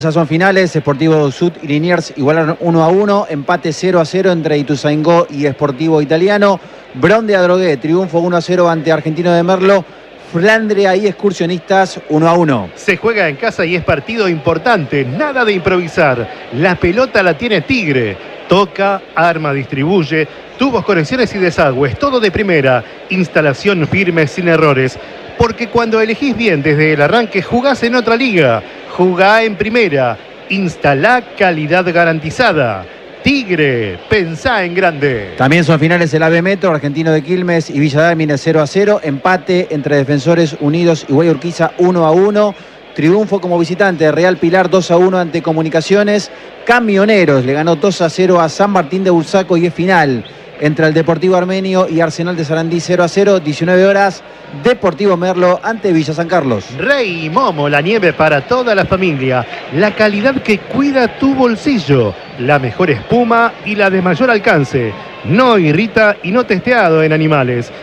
Ya son finales, Sportivo Sud y Liniers igualaron 1-1, empate 0-0 entre Ituzaingó y Sportivo Italiano, Bron de Adrogué, triunfo 1-0 ante Argentino de Merlo, Flandria y Excursionistas 1-1. Se juega en casa y es partido importante, nada de improvisar, la pelota la tiene Tigre, toca, arma, distribuye, tubos, conexiones y desagües, todo de primera, instalación firme sin errores, porque cuando elegís bien desde el arranque jugás en otra liga. Jugá en primera, instalá calidad garantizada. Tigre, pensá en grande. También son finales el AVE Metro, Argentino de Quilmes y Villa Dálmine 0-0, empate entre Defensores Unidos y Guayurquiza 1-1. Triunfo como visitante de Real Pilar 2-1 ante Comunicaciones. Camioneros le ganó 2-0 a San Martín de Bursaco y es final entre el Deportivo Armenio y Arsenal de Sarandí 0-0, 19 horas, Deportivo Merlo ante Villa San Carlos. Rey Momo, la nieve para toda la familia, la calidad que cuida tu bolsillo, la mejor espuma y la de mayor alcance. No irrita y no testeado en animales.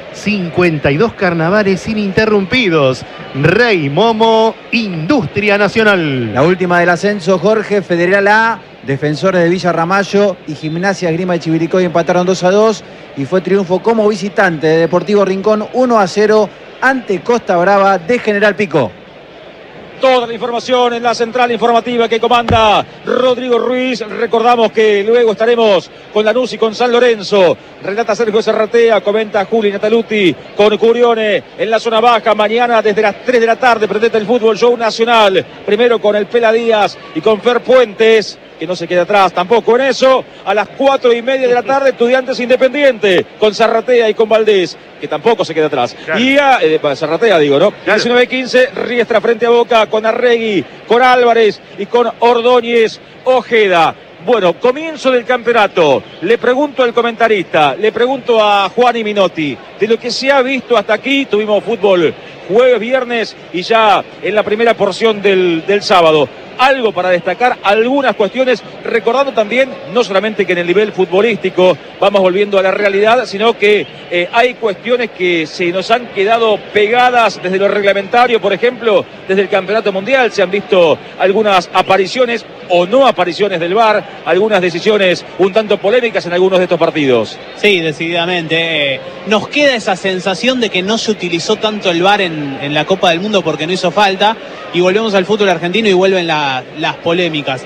52 carnavales ininterrumpidos. Rey Momo, Industria Nacional. La última del ascenso, Jorge, Federal A, Defensores de Villa Ramallo y Gimnasia Esgrima de Chivilcoy empataron 2-2 y fue triunfo como visitante de Deportivo Rincón 1-0 ante Costa Brava de General Pico. Toda la información en la central informativa que comanda Rodrigo Ruiz. Recordamos que luego estaremos con Lanús y con San Lorenzo. Relata Sergio Serratea, comenta Juli Nataluti con Curione en la zona baja. Mañana desde las 3 de la tarde presenta el Fútbol Show Nacional. Primero con el Pela Díaz y con Fer Puentes, que no se queda atrás tampoco en eso. A las 4:30 de la tarde, Estudiantes Independiente, con Zarratea y con Valdés, que tampoco se queda atrás. Claro. Y a Zarratea, digo, ¿no? Claro. 19:15, Riestra frente a Boca, con Arregui, con Álvarez y con Ordóñez Ojeda. Bueno, comienzo del campeonato. Le pregunto al comentarista, le pregunto a Juan y Minotti, de lo que se ha visto hasta aquí, tuvimos fútbol jueves, viernes y ya en la primera porción del sábado. Algo para destacar, algunas cuestiones, recordando también, no solamente que en el nivel futbolístico vamos volviendo a la realidad, sino que hay cuestiones que se nos han quedado pegadas desde lo reglamentario, por ejemplo, desde el Campeonato Mundial, se han visto algunas apariciones o no apariciones del VAR, algunas decisiones un tanto polémicas en algunos de estos partidos. Sí, decididamente. Nos queda esa sensación de que no se utilizó tanto el VAR en la Copa del Mundo porque no hizo falta, y volvemos al fútbol argentino y vuelven las polémicas.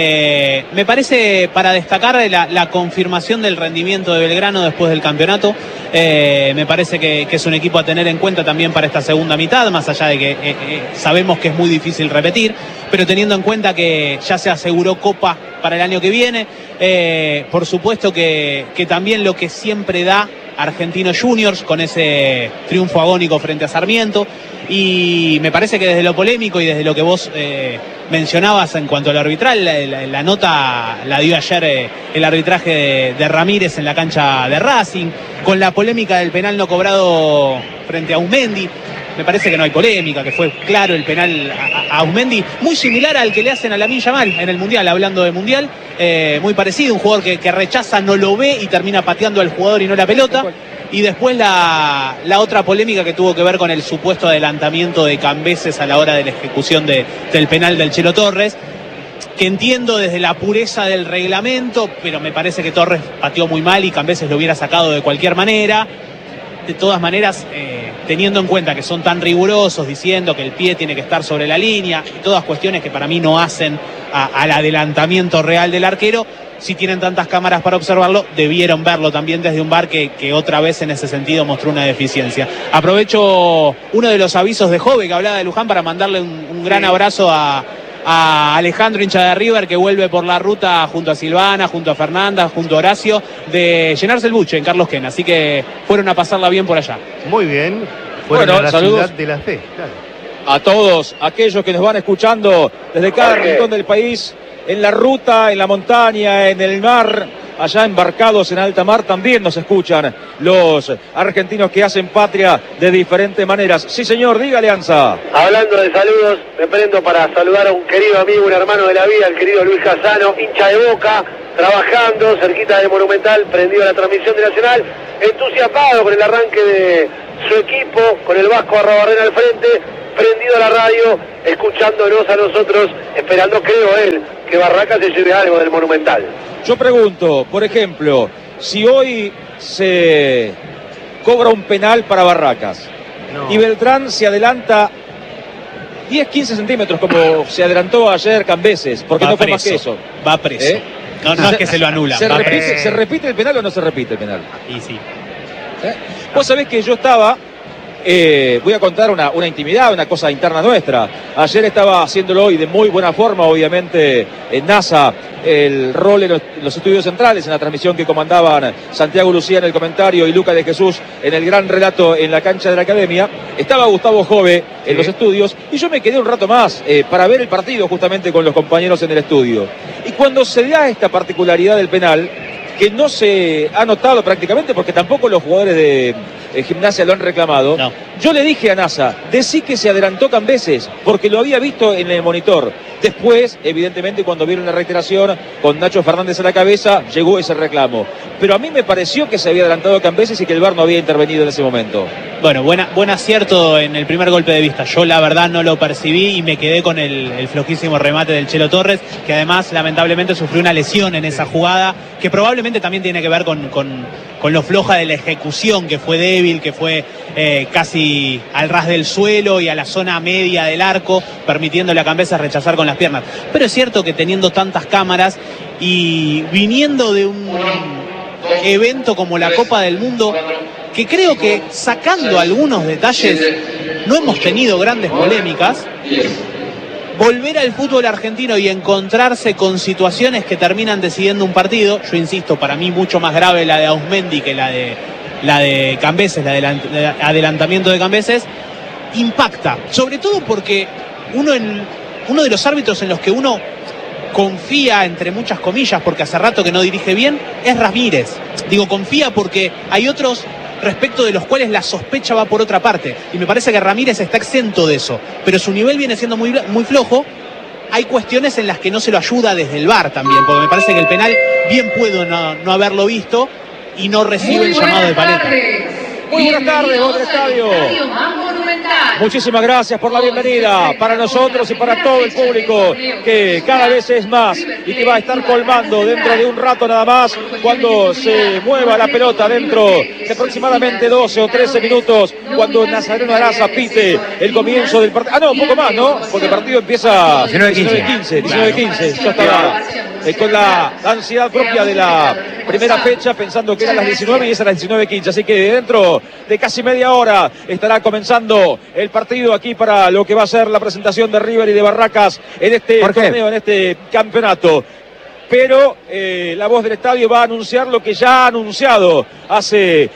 Me parece para destacar la confirmación del rendimiento de Belgrano después del campeonato. Me parece que es un equipo a tener en cuenta también para esta segunda mitad, más allá de que sabemos que es muy difícil repetir, pero teniendo en cuenta que ya se aseguró Copa para el año que viene. Por supuesto que también lo que siempre da Argentinos Juniors con ese triunfo agónico frente a Sarmiento, y me parece que desde lo polémico y desde lo que vos mencionabas en cuanto al arbitral, la nota la dio ayer el arbitraje de Ramírez en la cancha de Racing, con la polémica del penal no cobrado frente a Aumendi. Me parece que no hay polémica, que fue claro el penal a Aumendi, muy similar al que le hacen a Lamine Yamal en el Mundial, hablando de Mundial, muy parecido, un jugador que rechaza, no lo ve y termina pateando al jugador y no la pelota. Y después la otra polémica que tuvo que ver con el supuesto adelantamiento de Cambeses a la hora de la ejecución del penal del Chelo Torres, que entiendo desde la pureza del reglamento, pero me parece que Torres pateó muy mal y Cambeses lo hubiera sacado de cualquier manera. De todas maneras, teniendo en cuenta que son tan rigurosos, diciendo que el pie tiene que estar sobre la línea, y todas cuestiones que para mí no hacen al adelantamiento real del arquero, si tienen tantas cámaras para observarlo, debieron verlo también desde un VAR que otra vez en ese sentido mostró una deficiencia. Aprovecho uno de los avisos de Jove que hablaba de Luján para mandarle un gran abrazo a Alejandro, hincha de River, que vuelve por la ruta junto a Silvana, junto a Fernanda, junto a Horacio, de llenarse el buche en Carlos Quena, así que fueron a pasarla bien por allá. Muy bien, fueron a la ciudad de la fe, claro. A todos aquellos que nos van escuchando desde cada rincón del país, en la ruta, en la montaña, en el mar, allá embarcados en alta mar, también nos escuchan los argentinos que hacen patria de diferentes maneras. Sí, señor, diga, Alianza. Hablando de saludos, me prendo para saludar a un querido amigo, un hermano de la vida, el querido Luis Casano, hincha de Boca, trabajando cerquita de Monumental, prendido a la transmisión de Nacional, entusiasmado con el arranque de su equipo, con el Vasco Arrabarrena al frente, prendido a la radio, escuchándonos a nosotros, esperando, creo él, que Barracas se lleve algo del Monumental. Yo pregunto, por ejemplo, si hoy se cobra un penal para Barracas y Beltrán se adelanta 10-15 centímetros como se adelantó ayer Cambeses, porque no fue más que eso. Va preso. No es que se lo anula. ¿Se repite el penal o no se repite el penal? Y sí. Vos sabés que yo estaba, voy a contar una intimidad, una cosa interna nuestra. Ayer estaba haciéndolo y de muy buena forma, obviamente, en NASA, el rol en los estudios centrales, en la transmisión que comandaban Santiago Lucía en el comentario y Luca de Jesús en el gran relato en la cancha de la Academia. Estaba Gustavo Jove en los estudios y yo me quedé un rato más para ver el partido justamente con los compañeros en el estudio. Y cuando se da esta particularidad del penal, que no se ha notado prácticamente porque tampoco los jugadores de Gimnasia lo han reclamado. No. Yo le dije a NASA, decí que se adelantó Cambeses, porque lo había visto en el monitor. Después, evidentemente, cuando vieron la reiteración con Nacho Fernández a la cabeza, llegó ese reclamo. Pero a mí me pareció que se había adelantado Cambeses y que el VAR no había intervenido en ese momento. Bueno, buen acierto en el primer golpe de vista. Yo la verdad no lo percibí y me quedé con el flojísimo remate del Chelo Torres, que además lamentablemente sufrió una lesión en esa jugada, que probablemente también tiene que ver con lo floja de la ejecución, que fue débil, que fue casi al ras del suelo y a la zona media del arco, permitiéndole a Cambeses rechazar con las piernas. Pero es cierto que teniendo tantas cámaras y viniendo de un evento como la Copa del Mundo, que creo que sacando algunos detalles no hemos tenido grandes polémicas, volver al fútbol argentino y encontrarse con situaciones que terminan decidiendo un partido, yo insisto, para mí mucho más grave la de Auzmendi que la de Cambeses, la de adelantamiento de Cambeses, impacta, sobre todo porque uno de los árbitros en los que uno confía, entre muchas comillas, porque hace rato que no dirige bien, es Ramírez. Digo confía porque hay otros respecto de los cuales la sospecha va por otra parte. Y me parece que Ramírez está exento de eso. Pero su nivel viene siendo muy flojo. Hay cuestiones en las que no se lo ayuda desde el VAR también, porque me parece que el penal bien puedo no haberlo visto y no recibe el llamado de Paleta. Muy buenas tardes, Gol del Estadio. Muchísimas gracias por la bienvenida para nosotros y para todo el público, que cada vez es más y que va a estar colmando dentro de un rato nada más, cuando se mueva la pelota dentro de aproximadamente 12 o 13 minutos, cuando Nazareno Araza pite el comienzo del partido. Ah, no, un poco más, ¿no? Porque el partido empieza 19-15. Yo estaba con la ansiedad propia de la primera fecha, pensando que eran las 19 y es a las 19:15. Así que dentro de casi media hora estará comenzando el partido aquí para lo que va a ser la presentación de River y de Barracas en este torneo, en este campeonato. Pero la voz del estadio va a anunciar lo que ya ha anunciado hace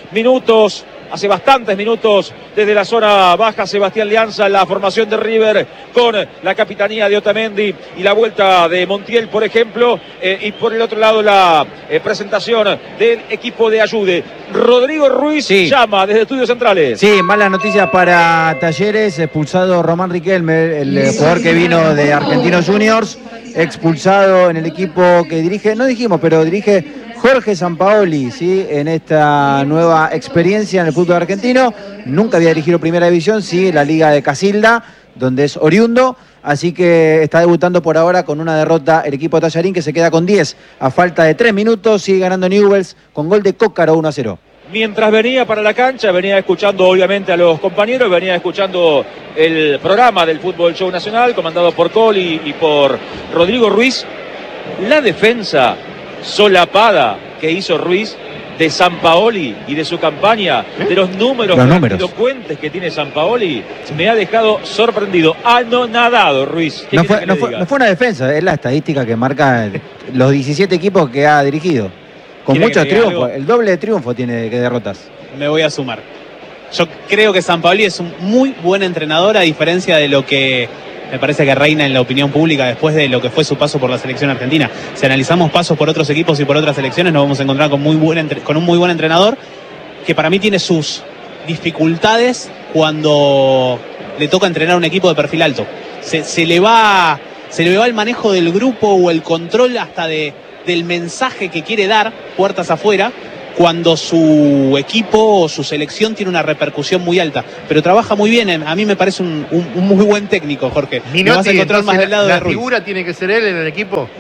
bastantes minutos, desde la zona baja, Sebastián Lianza, la formación de River con la capitanía de Otamendi y la vuelta de Montiel, por ejemplo, y por el otro lado la presentación del equipo de Ayude. Rodrigo Ruiz llama desde Estudios Centrales. Sí, malas noticias para Talleres, expulsado Román Riquelme, el jugador que vino de Argentinos Juniors, expulsado en el equipo que dirige, no dijimos, pero dirige Jorge Sampaoli, ¿sí? En esta nueva experiencia en el fútbol argentino. Nunca había dirigido Primera División, sí, la Liga de Casilda, donde es oriundo. Así que está debutando por ahora con una derrota el equipo de Tallarín, que se queda con 10 a falta de 3 minutos. Sigue ganando Newell's con gol de Cócaro, 1-0. Mientras venía para la cancha, venía escuchando obviamente a los compañeros, venía escuchando el programa del Fútbol Show Nacional, comandado por Coli y por Rodrigo Ruiz. La defensa solapada que hizo Ruiz de Sampaoli y de su campaña, de los números elocuentes que tiene Sampaoli, me ha dejado sorprendido, anonadado Ruiz. No fue una defensa, es la estadística que marca los 17 equipos que ha dirigido. Con muchos triunfos, el doble de triunfo tiene que derrotas. Me voy a sumar. Yo creo que Sampaoli es un muy buen entrenador, a diferencia de lo que me parece que reina en la opinión pública después de lo que fue su paso por la selección argentina. Si analizamos pasos por otros equipos y por otras selecciones, nos vamos a encontrar con un muy buen entrenador, que para mí tiene sus dificultades cuando le toca entrenar a un equipo de perfil alto. Se le va el manejo del grupo o el control hasta del mensaje que quiere dar puertas afuera, cuando su equipo o su selección tiene una repercusión muy alta, pero trabaja muy bien. A mí me parece un muy buen técnico, Jorge. Minotti, lo vas a encontrar más del lado de la Ruiz. figura tiene que ser él en el equipo.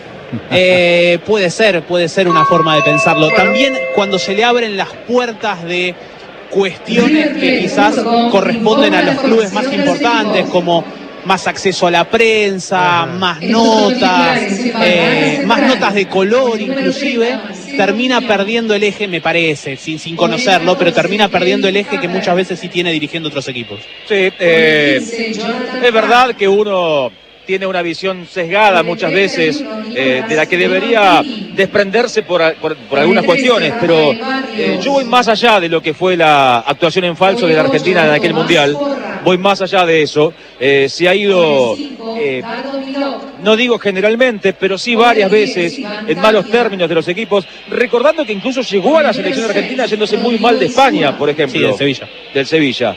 Puede ser una forma de pensarlo. Bueno. También cuando se le abren las puertas de cuestiones que quizás corresponden a los clubes más importantes, como más acceso a la prensa, más notas de color inclusive, termina perdiendo el eje, me parece, sin conocerlo, pero termina perdiendo el eje que muchas veces sí tiene dirigiendo otros equipos. Sí, es verdad que uno tiene una visión sesgada muchas veces de la que debería desprenderse por algunas cuestiones, pero yo voy más allá de lo que fue la actuación en falso de la Argentina en aquel Mundial, voy más allá de eso. Se ha ido, no digo generalmente, pero sí varias veces en malos términos de los equipos, recordando que incluso llegó a la selección argentina yéndose muy mal de España, por ejemplo. Sí, del Sevilla. Del Sevilla.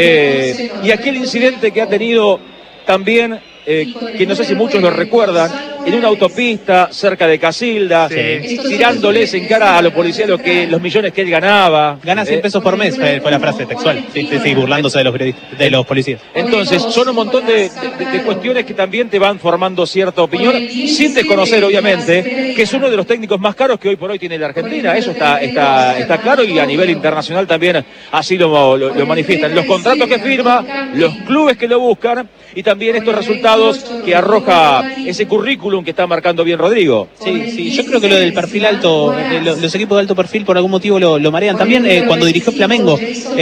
Y aquel incidente que ha tenido también, que no sé si muchos lo recuerdan, en una autopista cerca de Casilda, tirándoles en cara a los policías los millones que él ganaba. Gana 100 pesos por mes, fue la frase textual. Sí, burlándose de los periodistas, de los policías. Entonces, son un montón de cuestiones que también te van formando cierta opinión, sin desconocer, obviamente, que es uno de los técnicos más caros que hoy por hoy tiene la Argentina. Eso está claro, y a nivel internacional también así lo manifiestan. Los contratos que firma, los clubes que lo buscan, y también estos resultados que arroja ese currículum que está marcando bien Rodrigo. Sí, yo creo que lo del perfil alto, los equipos de alto perfil por algún motivo lo marean. También cuando dirigió Flamengo,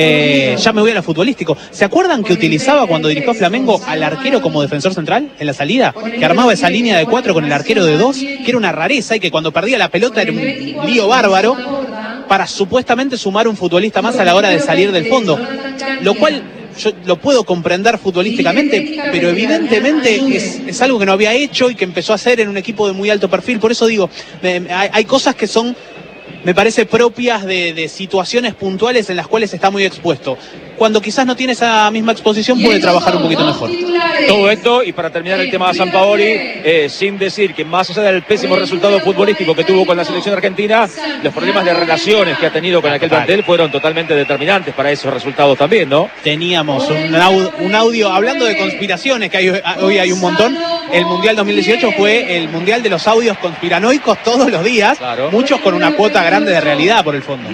ya me voy a lo futbolístico, ¿se acuerdan que utilizaba cuando dirigió Flamengo al arquero como defensor central en la salida? Que armaba esa línea de 4 con el arquero de 2, que era una rareza y que cuando perdía la pelota era un lío bárbaro, para supuestamente sumar un futbolista más a la hora de salir del fondo, lo cual yo lo puedo comprender futbolísticamente, pero evidentemente es algo que no había hecho y que empezó a hacer en un equipo de muy alto perfil. Por eso digo, hay cosas que son, me parece, propias de situaciones puntuales en las cuales está muy expuesto. Cuando quizás no tiene esa misma exposición puede trabajar un poquito mejor. Todo esto, y para terminar el tema de Sampaoli, sin decir que más allá del pésimo resultado futbolístico que tuvo con la selección argentina, los problemas de relaciones que ha tenido con aquel plantel fueron totalmente determinantes para esos resultados también, ¿no? Teníamos un audio, hablando de conspiraciones, que hoy hay un montón. El Mundial 2018 fue el Mundial de los audios conspiranoicos todos los días, claro. Muchos con una cuota grande de realidad por el fondo.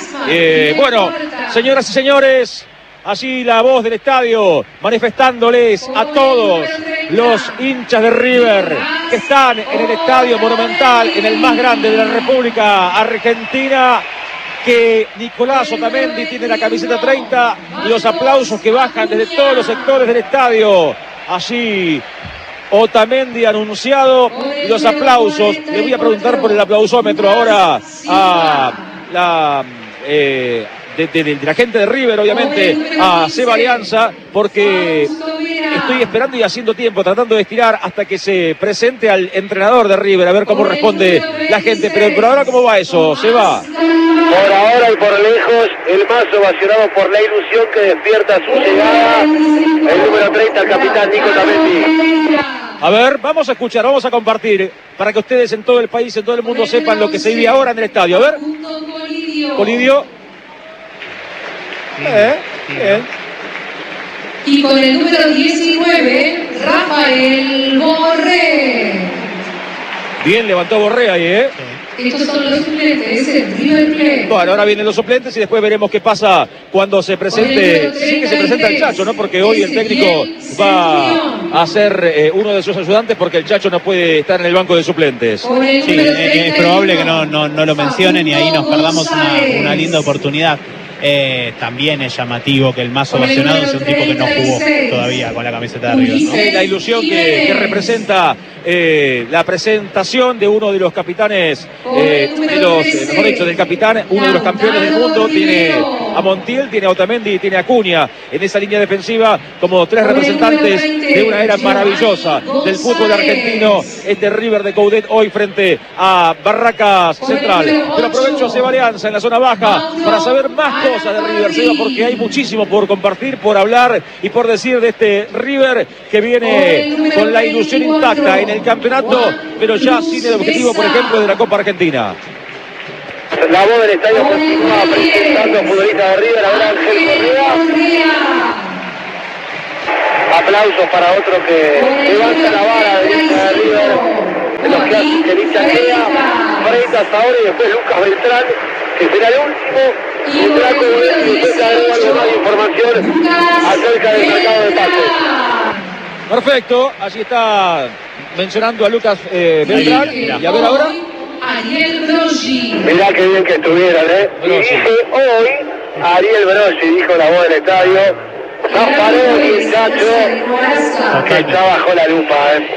Bueno, señoras y señores, allí la voz del estadio manifestándoles a todos los hinchas de River que están en el estadio Monumental, en el más grande de la República Argentina, que Nicolás Otamendi tiene la camiseta 30, y los aplausos que bajan desde todos los sectores del estadio. Allí Otamendi anunciado, y los aplausos. Le voy a preguntar por el aplausómetro ahora a la de la gente de River, obviamente, a Seba Alianza, porque estoy esperando y haciendo tiempo, tratando de estirar hasta que se presente al entrenador de River, a ver cómo responde la gente. Pero por ahora, ¿cómo va eso, Seba? Por ahora y por lejos, el más ovacionado por la ilusión que despierta su llegada, el número 30, el capitán Nico Otamendi. A ver, vamos a escuchar, vamos a compartir, para que ustedes en todo el país, en todo el mundo sepan lo que se vive ahora en el estadio. A ver, Colidio. Bien. Y con el número 19, Rafael Borré. Bien, levantó Borré ahí, Estos son los suplentes, el River Plate. Bueno, ahora vienen los suplentes y después veremos qué pasa cuando se presente. Sí que se presenta el Chacho, ¿no? Porque hoy el técnico va a ser uno de sus ayudantes, porque el Chacho no puede estar en el banco de suplentes. Sí, es probable que no lo mencionen y ahí nos perdamos una linda oportunidad. También es llamativo que el más ovacionado sea un tipo que no jugó todavía con la camiseta de River, ¿no? La ilusión que representa la presentación de uno de los capitanes, mejor dicho, del capitán, uno de los campeones del mundo. Tiene a Montiel, tiene a Otamendi y tiene a Acuña en esa línea defensiva como tres representantes de una era maravillosa del fútbol argentino. Este River de Coudet hoy frente a Barracas Central. Pero aprovecho a Seba Alianza en la zona baja para saber más cosas de River, Seba, porque hay muchísimo por compartir, por hablar y por decir de este River que viene con la ilusión intacta en el campeonato, pero ya sin el objetivo, por ejemplo, de la Copa Argentina. La voz del estadio continúa presentando futbolistas de River, ahora Ángel Correa. Aplausos para otro que levanta la vara de River, de los que hacen que Licha Gea, Freitas ahora y después Lucas Beltrán, que será el último. Y Draco después te agrego algo más de información acerca del mercado de pases. Perfecto, allí está mencionando a Lucas Beltrán. Y a ver ahora. Ariel Broggi. Mirá qué bien que estuvieran, Y dije hoy, Ariel Broggi, dijo la voz del estadio. Zafaró el muchacho que está bajo la lupa,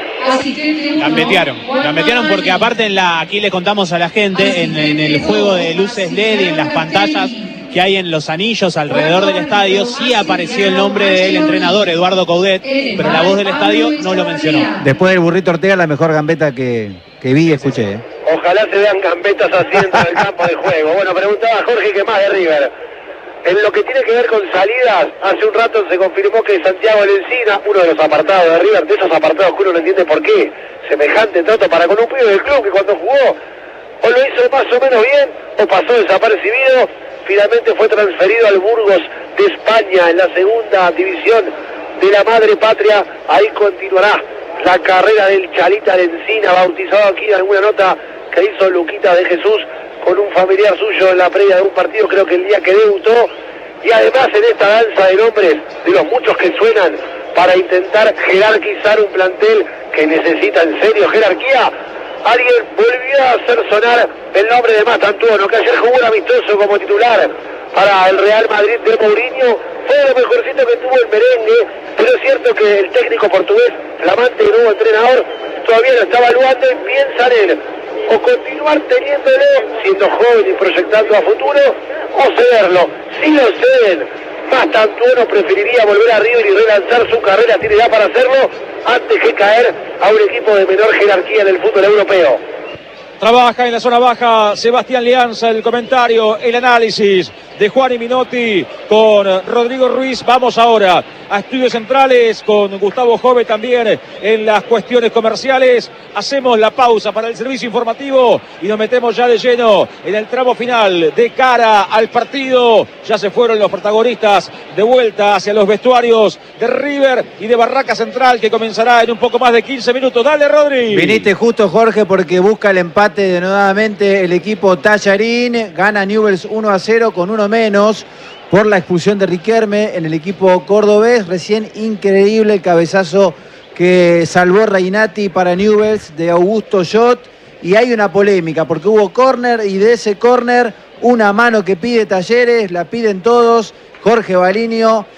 La metieron porque aparte aquí le contamos a la gente, en el juego de luces LED y en las pantallas que hay en los anillos alrededor del estadio, sí apareció el nombre del entrenador, Eduardo Coudet, pero la voz del estadio no lo mencionó. Después del Burrito Ortega, la mejor gambeta que vi y escuché. Ojalá se vean gambetas así dentro del campo de juego. Bueno, preguntaba Jorge qué más de River. En lo que tiene que ver con salidas, hace un rato se confirmó que Santiago Lencina, uno de los apartados de River, de esos apartados que uno no entiende por qué, semejante trato para con un pibe del club que cuando jugó, o lo hizo más o menos bien, o pasó desapercibido, finalmente fue transferido al Burgos de España en la segunda división de la madre patria. Ahí continuará la carrera del Chalita Lencina, bautizado aquí en alguna nota que hizo Luquita de Jesús con un familiar suyo en la previa de un partido, creo que el día que debutó, y además en esta danza de nombres, de los muchos que suenan para intentar jerarquizar un plantel que necesita en serio jerarquía, alguien volvió a hacer sonar el nombre de Mastantuono, que ayer jugó un amistoso como titular para el Real Madrid de Mourinho. Fue lo mejorcito que tuvo el merengue, pero es cierto que el técnico portugués, flamante y nuevo entrenador, todavía lo está evaluando y piensa en él, o continuar teniéndolo, siendo joven y proyectando a futuro, o cederlo. Si lo ceden, Mastantuono preferiría volver a River y relanzar su carrera, tiene edad para hacerlo, antes que caer a un equipo de menor jerarquía en el fútbol europeo. Trabaja en la zona baja Sebastián Lianza, el comentario, el análisis de Juan y Minotti con Rodrigo Ruiz. Vamos ahora a Estudios Centrales con Gustavo Jove también en las cuestiones comerciales. Hacemos la pausa para el servicio informativo y nos metemos ya de lleno en el tramo final de cara al partido. Ya se fueron los protagonistas de vuelta hacia los vestuarios de River y de Barraca Central, que comenzará en un poco más de 15 minutos. Dale, Rodri. Viniste justo, Jorge, porque busca el empate de nuevamente el equipo Tallarín. Gana Newell's 1-0 con uno menos por la expulsión de Riquelme en el equipo cordobés. Recién increíble el cabezazo que salvó Reinati para Newell's de Augusto Jot. Y hay una polémica porque hubo córner y de ese córner una mano que pide Talleres, la piden todos. Jorge Balinio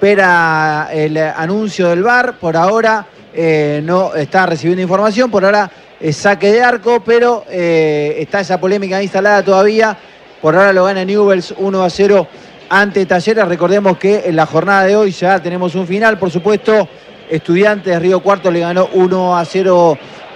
espera el anuncio del VAR. Por ahora no está recibiendo información. Por ahora saque de arco, pero está esa polémica instalada todavía. Por ahora lo gana Newell's 1-0 ante Talleres. Recordemos que en la jornada de hoy ya tenemos un final, por supuesto. Estudiantes de Río Cuarto le ganó 1-0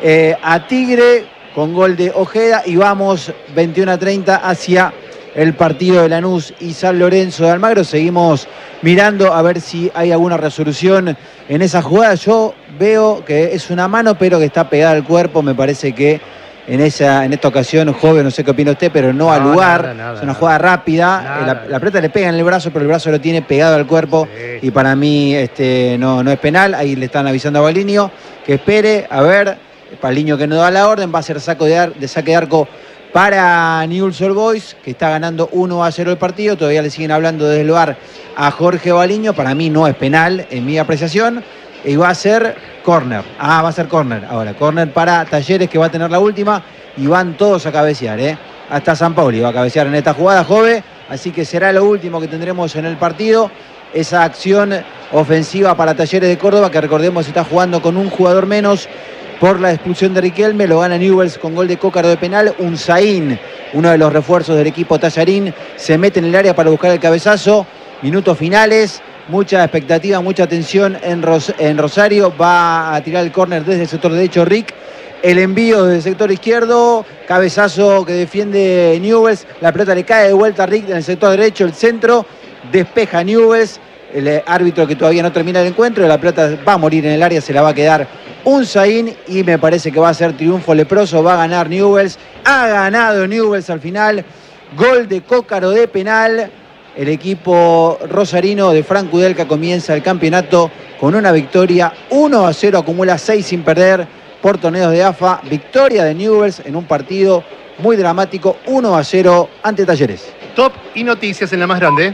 a Tigre con gol de Ojeda. Y vamos 21-30 hacia el partido de Lanús y San Lorenzo de Almagro. Seguimos mirando a ver si hay alguna resolución en esa jugada. Yo veo que es una mano, pero que está pegada al cuerpo. Me parece que en esta ocasión, joven, no sé qué opina usted, pero no al lugar. Es una jugada rápida. La pelota le pega en el brazo, pero el brazo lo tiene pegado al cuerpo. Sí. Y para mí no es penal. Ahí le están avisando a Balinio que espere. A ver, Balinio que no da la orden. Va a ser saque de arco para Newell's Old Boys, que está ganando 1-0 el partido. Todavía le siguen hablando desde el VAR a Jorge Balinio. Para mí no es penal, en mi apreciación. Y va a ser córner. Va a ser córner. Ahora, córner para Talleres, que va a tener la última. Y van todos a cabecear, Hasta San Pauli va a cabecear en esta jugada, Jove. Así que será lo último que tendremos en el partido. Esa acción ofensiva para Talleres de Córdoba, que recordemos está jugando con un jugador menos por la expulsión de Riquelme. Lo gana Newell's con gol de Cócaro de penal. Unzaín, uno de los refuerzos del equipo Tallarín, se mete en el área para buscar el cabezazo. Minutos finales. Mucha expectativa, mucha tensión en Rosario. Va a tirar el córner desde el sector derecho Rick. El envío desde el sector izquierdo. Cabezazo que defiende Newell's. La pelota le cae de vuelta a Rick en el sector derecho. El centro. Despeja Newell's. El árbitro que todavía no termina el encuentro. La pelota va a morir en el área. Se la va a quedar Unzaín. Y me parece que va a ser triunfo leproso. Va a ganar Newell's. Ha ganado Newell's al final. Gol de Cócaro de penal. El equipo rosarino de Franco Udelca comienza el campeonato con una victoria 1-0, acumula 6 sin perder por torneos de AFA. Victoria de Newell's en un partido muy dramático, 1-0 ante Talleres. Top y noticias en la más grande.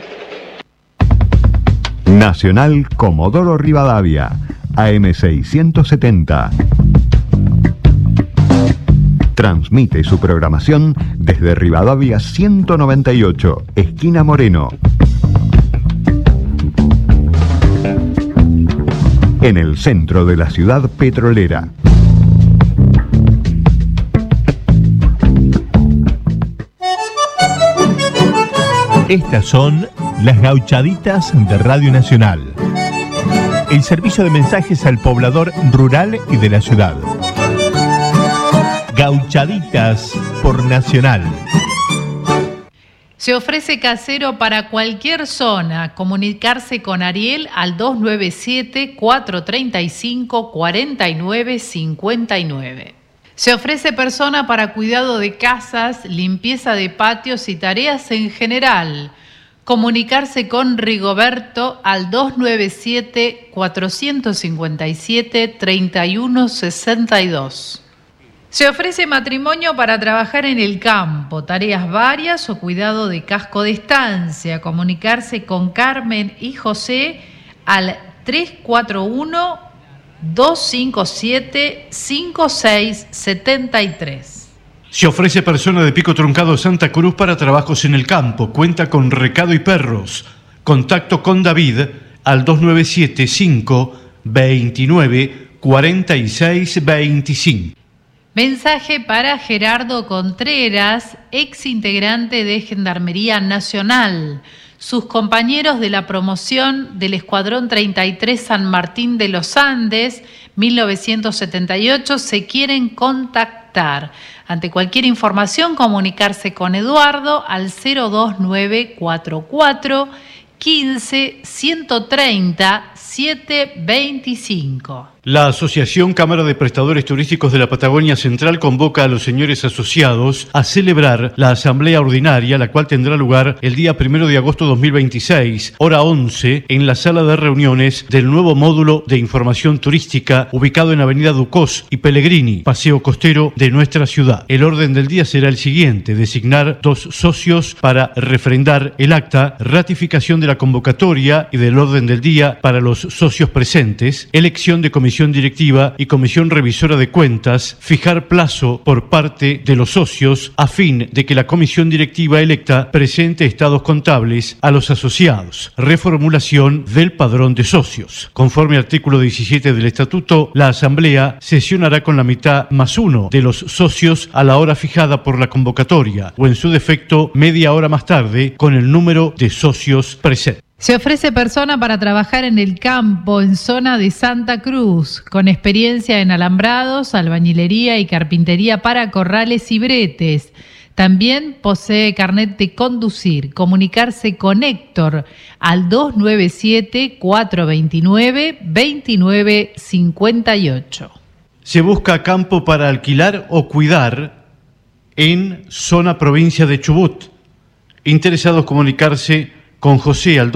Nacional Comodoro Rivadavia, AM670. Transmite su programación desde Rivadavia 198, esquina Moreno. En el centro de la ciudad petrolera. Estas son las gauchaditas de Radio Nacional. El servicio de mensajes al poblador rural y de la ciudad. Gauchaditas por Nacional. Se ofrece casero para cualquier zona. Comunicarse con Ariel al 297-435-4959. Se ofrece persona para cuidado de casas, limpieza de patios y tareas en general. Comunicarse con Rigoberto al 297-457-3162. Se ofrece matrimonio para trabajar en el campo, tareas varias o cuidado de casco de estancia. Comunicarse con Carmen y José al 341-257-5673. Se ofrece persona de Pico Truncado Santa Cruz para trabajos en el campo. Cuenta con recado y perros. Contacto con David al 297-529-4625. Mensaje para Gerardo Contreras, ex integrante de Gendarmería Nacional. Sus compañeros de la promoción del Escuadrón 33 San Martín de los Andes, 1978, se quieren contactar. Ante cualquier información, comunicarse con Eduardo al 02944 15 130 725. La Asociación Cámara de Prestadores Turísticos de la Patagonia Central convoca a los señores asociados a celebrar la Asamblea Ordinaria, la cual tendrá lugar el día 1 de agosto de 2026, hora 11, en la sala de reuniones del nuevo módulo de información turística ubicado en Avenida Ducós y Pellegrini, Paseo Costero de nuestra ciudad. El orden del día será el siguiente: designar 2 socios para refrendar el acta, ratificación de la convocatoria y del orden del día para los socios presentes, elección de comisión directiva y comisión revisora de cuentas, fijar plazo por parte de los socios a fin de que la comisión directiva electa presente estados contables a los asociados, reformulación del padrón de socios. Conforme al artículo 17 del estatuto, la asamblea sesionará con la mitad más 1 de los socios a la hora fijada por la convocatoria o en su defecto media hora más tarde con el número de socios presentes. Se ofrece persona para trabajar en el campo en zona de Santa Cruz, con experiencia en alambrados, albañilería y carpintería para corrales y bretes. También posee carnet de conducir. Comunicarse con Héctor al 297-429-2958. Se busca campo para alquilar o cuidar en zona provincia de Chubut. Interesados comunicarse con José al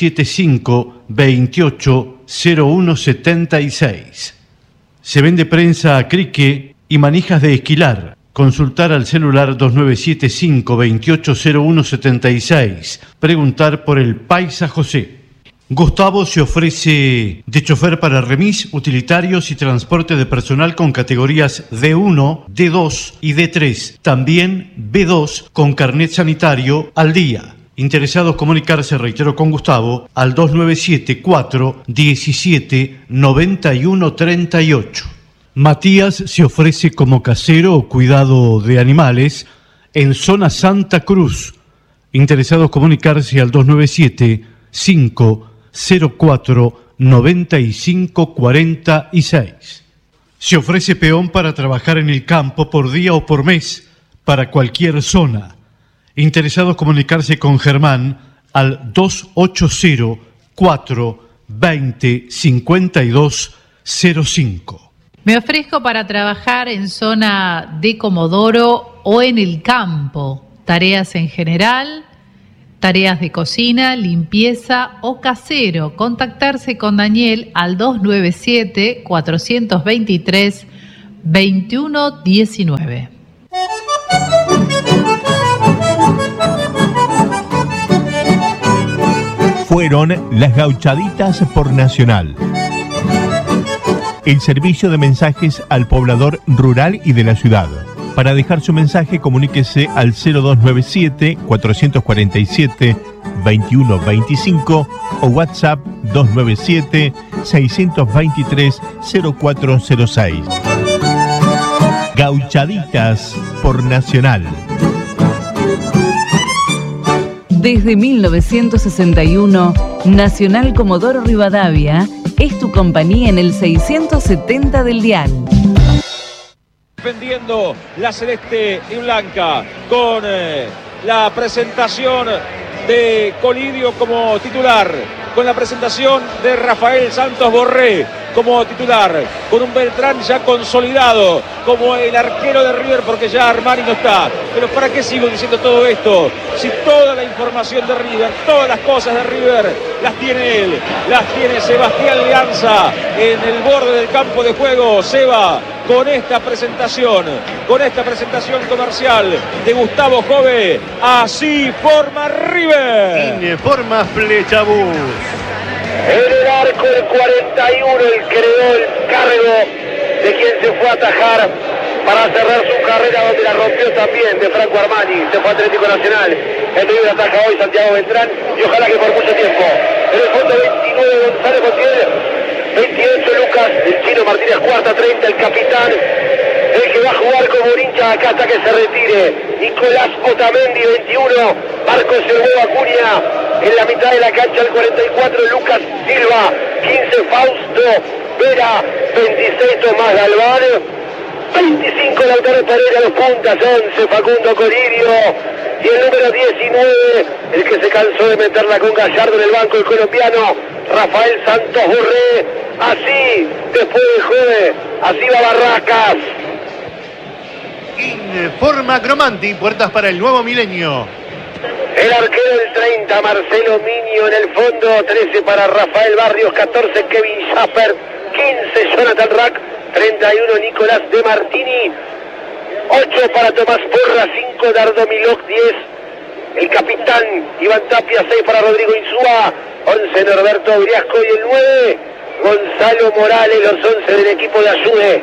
2975-280176. Se vende prensa a crique y manijas de esquilar. Consultar al celular 2975-280176. Preguntar por el Paisa José. Gustavo se ofrece de chofer para remis, utilitarios y transporte de personal con categorías D1, D2 y D3. También B2 con carnet sanitario al día. Interesados comunicarse, reitero, con Gustavo al 297-417-9138. Matías se ofrece como casero o cuidado de animales en zona Santa Cruz. Interesados comunicarse al 297-504-9546. Se ofrece peón para trabajar en el campo por día o por mes para cualquier zona. Interesados comunicarse con Germán al 280-420-5205. Me ofrezco para trabajar en zona de Comodoro o en el campo. tareas en general, tareas de cocina, limpieza o casero. Contactarse con Daniel al 297-423-2119. Fueron las Gauchaditas por Nacional. El servicio de mensajes al poblador rural y de la ciudad. Para dejar su mensaje, comuníquese al 0297-447-2125 o WhatsApp 297-623-0406. Gauchaditas por Nacional. Desde 1961, Nacional Comodoro Rivadavia es tu compañía en el 670 del dial. Defendiendo la celeste y blanca con la presentación de Colidio como titular, con la presentación de Rafael Santos Borré como titular, con un Beltrán ya consolidado como el arquero de River, porque ya Armani no está. Pero ¿para qué sigo diciendo todo esto? Si toda la información de River, todas las cosas de River las tiene él, las tiene Sebastián Leanza en el borde del campo de juego. Seba, con esta presentación comercial de Gustavo Jove, así forma River. Informa Flechabús. En el arco del 41, el creó el cargo de quien se fue a atajar para cerrar su carrera, donde la rompió también, de Franco Armani. Se fue a Atlético Nacional. El River ataja hoy Santiago Beltrán y ojalá que por mucho tiempo. En el fondo 29 González Montiel, 28 Lucas, el Chino Martínez cuarta, 30 el capitán, el que va a jugar como un hincha acá hasta que se retire. Nicolás Otamendi, 21, Marcos El Huevo Acuña. En la mitad de la cancha el 44 Lucas Silva, 15 Fausto Vera, 26 Tomás Galván, 25 Lautaro Pereira, los puntas, 11 Facundo Colidio y el número 19, el que se cansó de meterla con Gallardo en el banco, el colombiano Rafael Santos Borré. Así, después de Jove, así va Barracas. Informa Cromanti, puertas para el nuevo milenio. El arquero del 30, Marcelo Miño, en el fondo, 13 para Rafael Barrios, 14 Kevin Schaffer, 15 Jonathan Rack, 31 Nicolás De Martini, 8 para Tomás Porra, 5 Dardo Milok, 10 el capitán Iván Tapia, 6 para Rodrigo Insúa, 11 Norberto Briasco y el 9 Gonzalo Morales, los 11 del equipo de Ayude.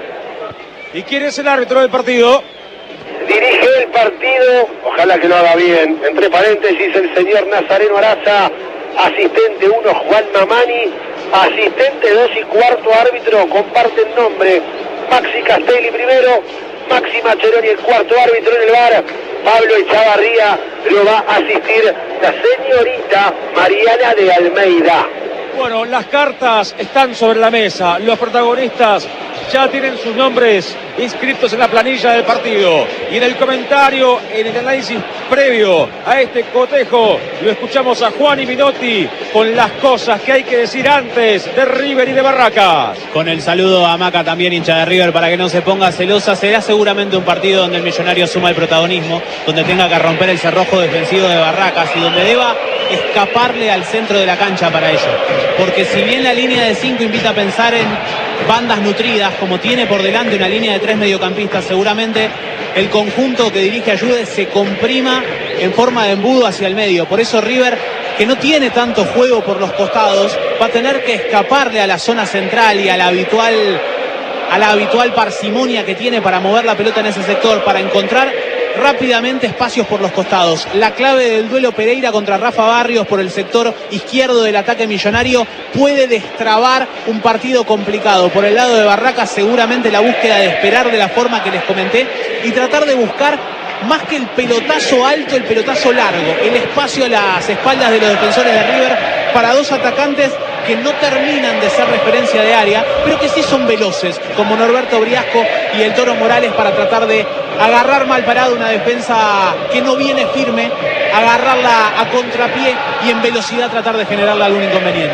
¿Y quién es el árbitro del partido? Dirige el partido, ojalá que lo haga bien, entre paréntesis el señor Nazareno Araza, asistente 1 Juan Mamani, asistente 2 y cuarto árbitro, comparten nombre, Maxi Castelli primero, Maxi Macheroni el cuarto árbitro en el VAR, Pablo Echavarría lo va a asistir la señorita Mariana de Almeida. Bueno, las cartas están sobre la mesa, los protagonistas ya tienen sus nombres inscritos en la planilla del partido. Y en el comentario, en el análisis previo a este cotejo, lo escuchamos a Juan y Minotti con las cosas que hay que decir antes de River y de Barracas. Con el saludo a Maca, también hincha de River, para que no se ponga celosa. Será seguramente un partido donde el Millonario asuma el protagonismo, donde tenga que romper el cerrojo defensivo de Barracas y donde deba escaparle al centro de la cancha para ello. Porque si bien la línea de 5 invita a pensar en bandas nutridas, como tiene por delante una línea de 3 mediocampistas, seguramente el conjunto que dirige Ayude se comprima en forma de embudo hacia el medio. Por eso River, que no tiene tanto juego por los costados, va a tener que escaparle a la zona central y a la habitual parsimonia que tiene para mover la pelota en ese sector, para encontrar rápidamente espacios por los costados. La clave del duelo Pereira contra Rafa Barrios por el sector izquierdo del ataque millonario puede destrabar un partido complicado. Por el lado de Barracas, seguramente la búsqueda de esperar de la forma que les comenté y tratar de buscar más que el pelotazo alto, el pelotazo largo, el espacio a las espaldas de los defensores de River para dos atacantes que no terminan de ser referencia de área, pero que sí son veloces, como Norberto Briasco y el Toro Morales, para tratar de agarrar mal parado una defensa que no viene firme, agarrarla a contrapié y en velocidad tratar de generarle algún inconveniente.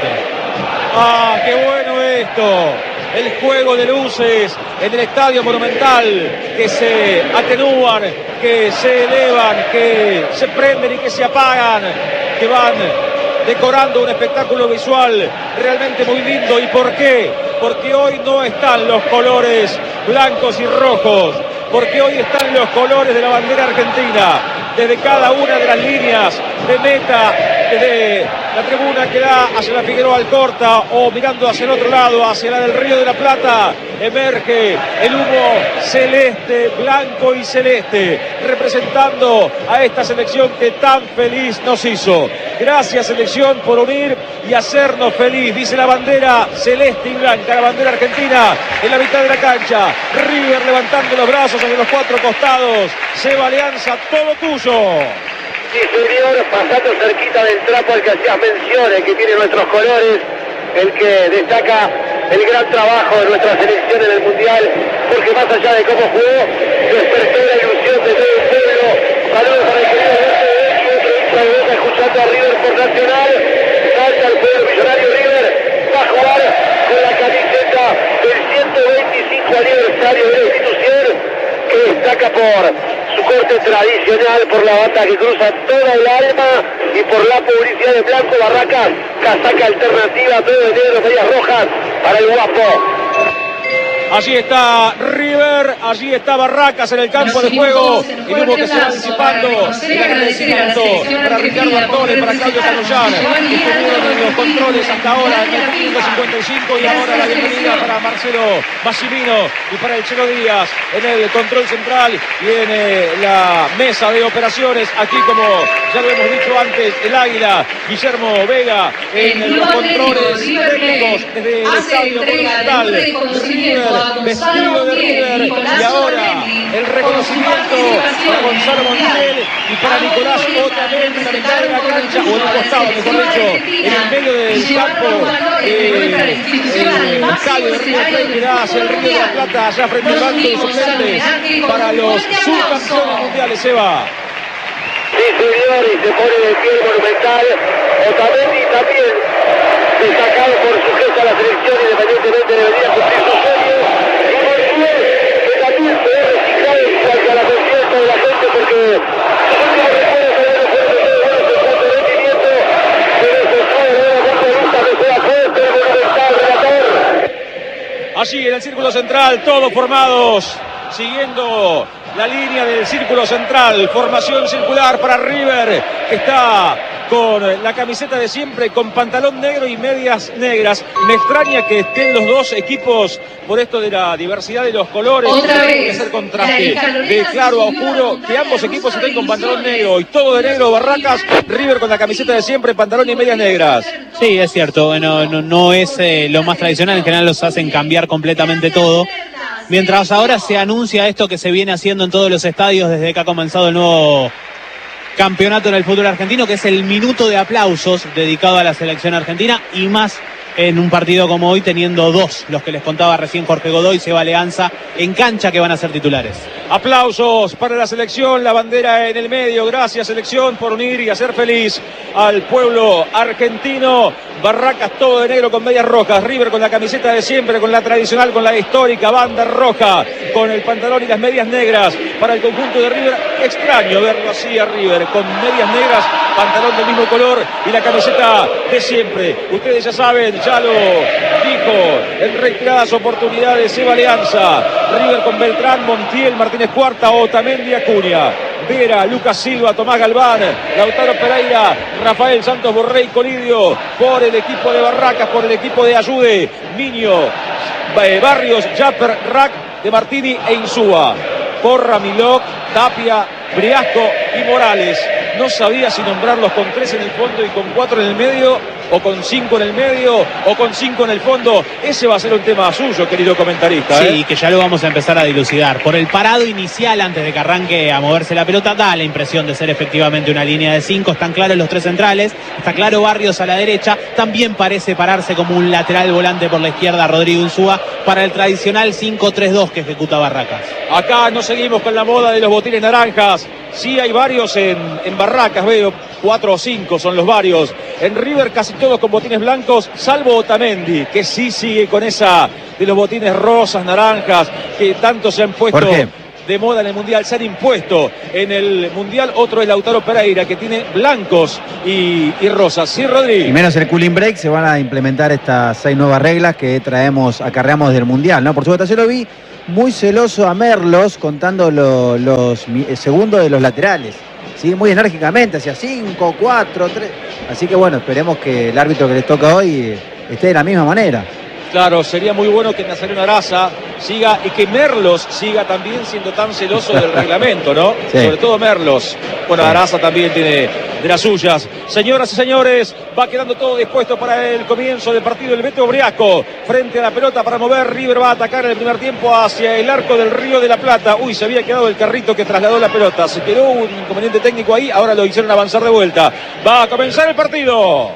¡Ah, qué bueno esto! El juego de luces en el Estadio Monumental, que se atenúan que se elevan, que se prenden y que se apagan, que van decorando un espectáculo visual realmente muy lindo. ¿Y por qué? Porque hoy no están los colores blancos y rojos, porque hoy están los colores de la bandera argentina, desde cada una de las líneas de meta, desde la tribuna que da hacia la Figueroa Alcorta o mirando hacia el otro lado, hacia la del Río de la Plata, emerge el humo celeste, blanco y celeste, representando a esta selección que tan feliz nos hizo. Gracias, selección, por unir y hacernos feliz, dice la bandera celeste y blanca, la bandera argentina en la mitad de la cancha. River levantando los brazos en los cuatro costados. Seba Alianza, todo tuyo. Sí, señor, pasando cerquita del trapo al que hacías mención, el que tiene nuestros colores, el que destaca el gran trabajo de nuestra selección en el Mundial, porque más allá de cómo jugó, despertó la ilusión de todo el pueblo. Saludos para el querido Boca, escuchando a River por Nacional. Salta el pueblo millonario. River va a jugar con la camiseta del 125 aniversario de la institución, que destaca por su corte tradicional, por la bata que cruza toda el alma y por la publicidad de Blanco Barracas, casaca alternativa, todo de negro, medias rojas para el guapo. Allí está River, allí está Barracas en el campo de juego. El humo que se va disipando. El agradecimiento para Ricardo Artone, para Claudio Canullán, que estuvieron en los controles hasta ahora en el minuto 55, y ahora la bienvenida para Marcelo Massimino y para el Chelo Díaz en el control central y en la mesa de operaciones. Aquí, como ya lo hemos dicho antes, el Águila, Guillermo Vega en los controles técnicos desde el Estadio Monumental. River, vestido de River, y ahora el reconocimiento para Gonzalo Montiel y para Nicolás Otamendi en la mitad de la cancha, o en el costado, mejor dicho, en el medio del campo, el estadio de River Plate que da hacia el Río de la Plata, allá frente al banco de suplentes para los subcampeones mundiales. Eva. Sí, señor, y se pone de pie el Monumental. Otamendi también destacado por su gesto a la selección, independientemente de venir a cumplir sus sueños. Y Montiel, que también se ve reciclado hacia la conciencia de la gente, porque sus últimos recuerdos se ven fuertes de buenos en cuanto a rendimiento, pero se sabe de la futbolista que juega fuerte el Monumental, relator. Allí en el círculo central, todos formados, siguiendo la línea del círculo central, formación circular para River, que está con la camiseta de siempre, con pantalón negro y medias negras. Me extraña que estén los dos equipos por esto de la diversidad de los colores. Tiene que ser contraste de claro a oscuro, que ambos equipos estén con pantalón negro y todo de negro. Barracas, River con la camiseta de siempre, pantalón y medias negras. Sí, es cierto, bueno, no es lo más tradicional, en general los hacen cambiar completamente todo. Mientras ahora se anuncia esto que se viene haciendo en todos los estadios desde que ha comenzado el nuevo campeonato en el fútbol argentino, que es el minuto de aplausos dedicado a la selección argentina, y más en un partido como hoy, teniendo dos, los que les contaba recién Jorge Godoy, Seba Alianza, en cancha, que van a ser titulares. Aplausos para la selección, la bandera en el medio. Gracias, selección, por unir y hacer feliz al pueblo argentino. Barracas todo de negro con medias rojas, River con la camiseta de siempre, con la tradicional, con la histórica banda roja, con el pantalón y las medias negras para el conjunto de River. Extraño verlo así a River, con medias negras, pantalón del mismo color y la camiseta de siempre. Ustedes ya saben, ya lo dijo en reiteradas oportunidades Seba Alianza. River con Beltrán, Montiel, Martínez Cuarta, Otamendi, Acuña, Vera, Lucas Silva, Tomás Galván, Lautaro Pereira, Rafael Santos Borré, Colidio, por el equipo de Barracas, por el equipo de Ayude, Miño, Barrios, Japper, Rack, De Martini e Insúa, Porra, Milok, Tapia, Briasco y Morales. No sabía si nombrarlos con 3 en el fondo y con 4 en el medio, o con 5 en el medio, o con 5 en el fondo. Ese va a ser un tema suyo, querido comentarista. Sí, que ya lo vamos a empezar a dilucidar. Por el parado inicial, antes de que arranque a moverse la pelota, da la impresión de ser efectivamente una línea de 5. Están claros los 3 centrales, está claro Barrios a la derecha. También parece pararse como un lateral volante por la izquierda Rodrigo Insúa para el tradicional 5-3-2 que ejecuta Barracas. Acá no seguimos con la moda de los botines naranjas. Sí hay varios en Barracas, veo 4 o 5 son los varios. En River casi todos con botines blancos, salvo Otamendi, que sí sigue con esa de los botines rosas, naranjas, que tanto se han puesto. ¿Por qué? de moda en el Mundial, se han impuesto en el Mundial. Otro es Lautaro Pereira, que tiene blancos y rosas. Sí, Rodri. Y menos el cooling break, se van a implementar estas 6 nuevas reglas que acarreamos del Mundial, ¿no? Por supuesto, yo lo vi muy celoso a Merlos contando los segundos de los laterales. Sí, muy enérgicamente, hacia 5, 4, 3. Así que bueno, esperemos que el árbitro que les toca hoy esté de la misma manera. Claro, sería muy bueno que Nazareno Araza siga y que Merlos siga también siendo tan celoso del reglamento, ¿no? Sí. Sobre todo Merlos. Bueno, Araza también tiene de las suyas. Señoras y señores, va quedando todo dispuesto para el comienzo del partido. El Beto Briasco frente a la pelota para mover. River va a atacar en el primer tiempo hacia el arco del Río de la Plata. Uy, se había quedado el carrito que trasladó la pelota. Se quedó un inconveniente técnico ahí, ahora lo hicieron avanzar de vuelta. Va a comenzar el partido.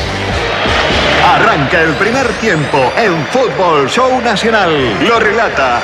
Arranca el primer tiempo en Fútbol Show Nacional. Lo relata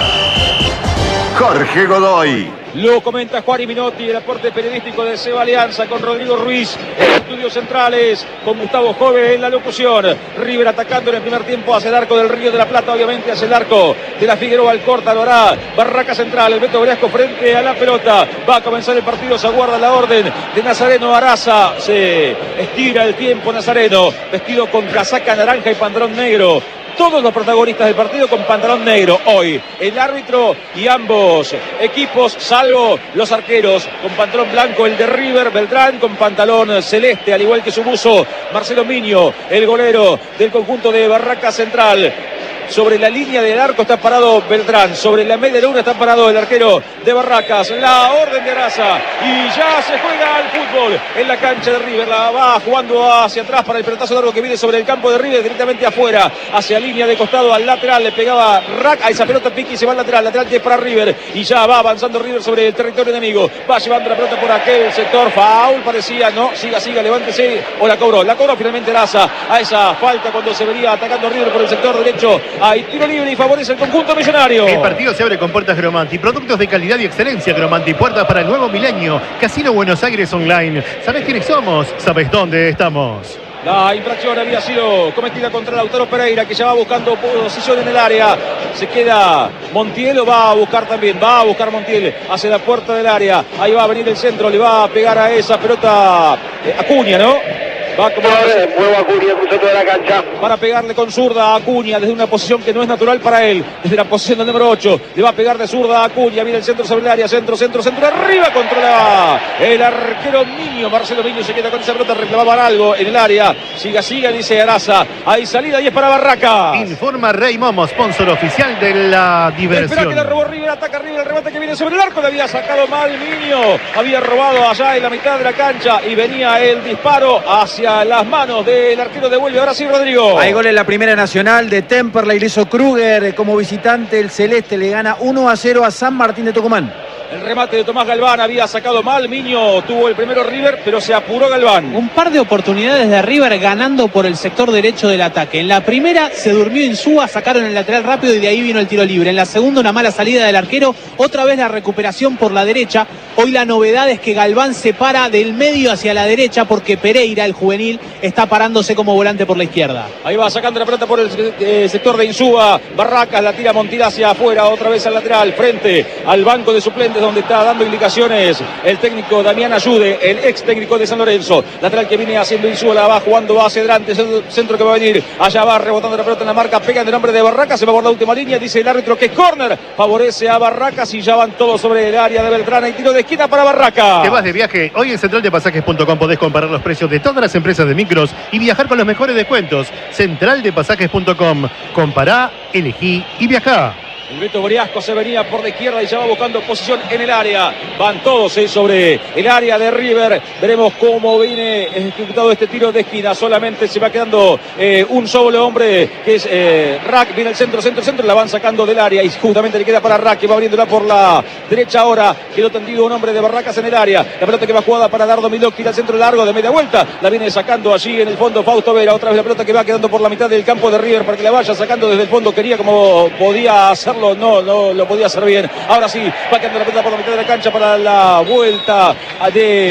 Jorge Godoy. Lo comenta Juan Minotti, el aporte periodístico de Seba Alianza con Rodrigo Ruiz en estudios centrales, con Gustavo Jove en la locución. River atacando en el primer tiempo hacia el arco del Río de la Plata, obviamente hacia el arco de la Figueroa Alcorta, lo hará Barraca Central, el Beto Briasco frente a la pelota. Va a comenzar el partido, se aguarda la orden de Nazareno Araza, se estira el tiempo Nazareno, vestido con casaca naranja y pantalón negro. Todos los protagonistas del partido con pantalón negro hoy. El árbitro y ambos equipos, salvo los arqueros, con pantalón blanco, el de River, Beltrán, con pantalón celeste, al igual que su buzo, Marcelo Miño, el golero del conjunto de Barraca Central. Sobre la línea del arco está parado Beltrán. Sobre la media luna está parado el arquero de Barracas. La orden de Araza. Y ya se juega al fútbol en la cancha de River. La va jugando hacia atrás para el pelotazo largo que viene sobre el campo de River. Directamente afuera. Hacia línea de costado al lateral. Le pegaba Rack a esa pelota. Piqui se va al lateral. Lateral que es para River. Y ya va avanzando River sobre el territorio enemigo. Va llevando la pelota por aquel sector. Foul parecía. No. Siga. Levántese. O la cobró. La cobró finalmente Araza. A esa falta cuando se venía atacando River por el sector derecho. Hay tiro libre y favorece el conjunto millonario. El partido se abre con puertas Gromanti. Productos de calidad y excelencia Gromanti. Puertas para el nuevo milenio. Casino Buenos Aires Online. ¿Sabés quiénes somos? ¿Sabés dónde estamos? La infracción había sido cometida contra Lautaro Pereira, que ya va buscando posición en el área. Se queda Montiel, lo va a buscar también. Va a buscar Montiel hacia la puerta del área. Ahí va a venir el centro, le va a pegar a esa pelota Acuña, ¿no? Va a muevo a Acuña, cruzó toda la cancha. Para pegarle con zurda a Acuña desde una posición que no es natural para él. Desde la posición del número 8. Le va a pegar de zurda a Acuña. Viene el centro sobre el área. Centro. Arriba controla el arquero Miño. Marcelo Miño se queda con esa pelota. Reclamaban algo en el área. Siga, dice Araza. Hay salida y es para Barraca. Informa Rey Momo, sponsor oficial de la diversión. Espera que la robó River. Ataca River. El remate que viene sobre el arco. Le había sacado mal Miño. Había robado allá en la mitad de la cancha. Y venía el disparo hacia las manos del arquero de vuelve. Ahora sí, Rodrigo. Hay gol en la Primera Nacional de Temperley, le hizo Kruger como visitante. El Celeste le gana 1-0 a San Martín de Tucumán. El remate de Tomás Galván había sacado mal. Miño tuvo el primero River, pero se apuró Galván. Un par de oportunidades de River ganando por el sector derecho del ataque. En la primera se durmió Insúa, sacaron el lateral rápido y de ahí vino el tiro libre. En la segunda una mala salida del arquero, otra vez la recuperación por la derecha. Hoy la novedad es que Galván se para del medio hacia la derecha porque Pereira, el juvenil, está parándose como volante por la izquierda. Ahí va sacando la pelota por el sector de Insúa. Barracas la tira Montiel hacia afuera, otra vez al lateral, frente al banco de suplentes donde está dando indicaciones el técnico Damián Ayude, el ex técnico de San Lorenzo. Lateral que viene haciendo Insúa, la va jugando hacia adelante, centro que va a venir, allá va rebotando la pelota en la marca, pega en el nombre de Barracas, se va por la última línea, dice el árbitro que es córner, favorece a Barracas y ya van todos sobre el área de Beltrán, y tiro de esquina para Barracas. Te vas de viaje, hoy en centraldepasajes.com podés comparar los precios de todas las empresas de micros y viajar con los mejores descuentos. Centraldepasajes.com, compará, elegí y viajá. El Beto Briasco se venía por la izquierda y ya va buscando posición en el área. Van todos sobre el área de River. Veremos cómo viene ejecutado este tiro de esquina. Solamente se va quedando un solo hombre, que es Rack. Viene el centro. La van sacando del área y justamente le queda para Rack, que va abriéndola por la derecha ahora. Quedó tendido un hombre de Barracas en el área. La pelota que va jugada para Dardo Milok. Tira el centro largo de media vuelta. La viene sacando allí en el fondo Fausto Vera. Otra vez la pelota que va quedando por la mitad del campo de River para que la vaya sacando desde el fondo. Quería como podía hacerlo. No lo podía hacer bien. Ahora sí, va quedando la pelota por la mitad de la cancha para la vuelta de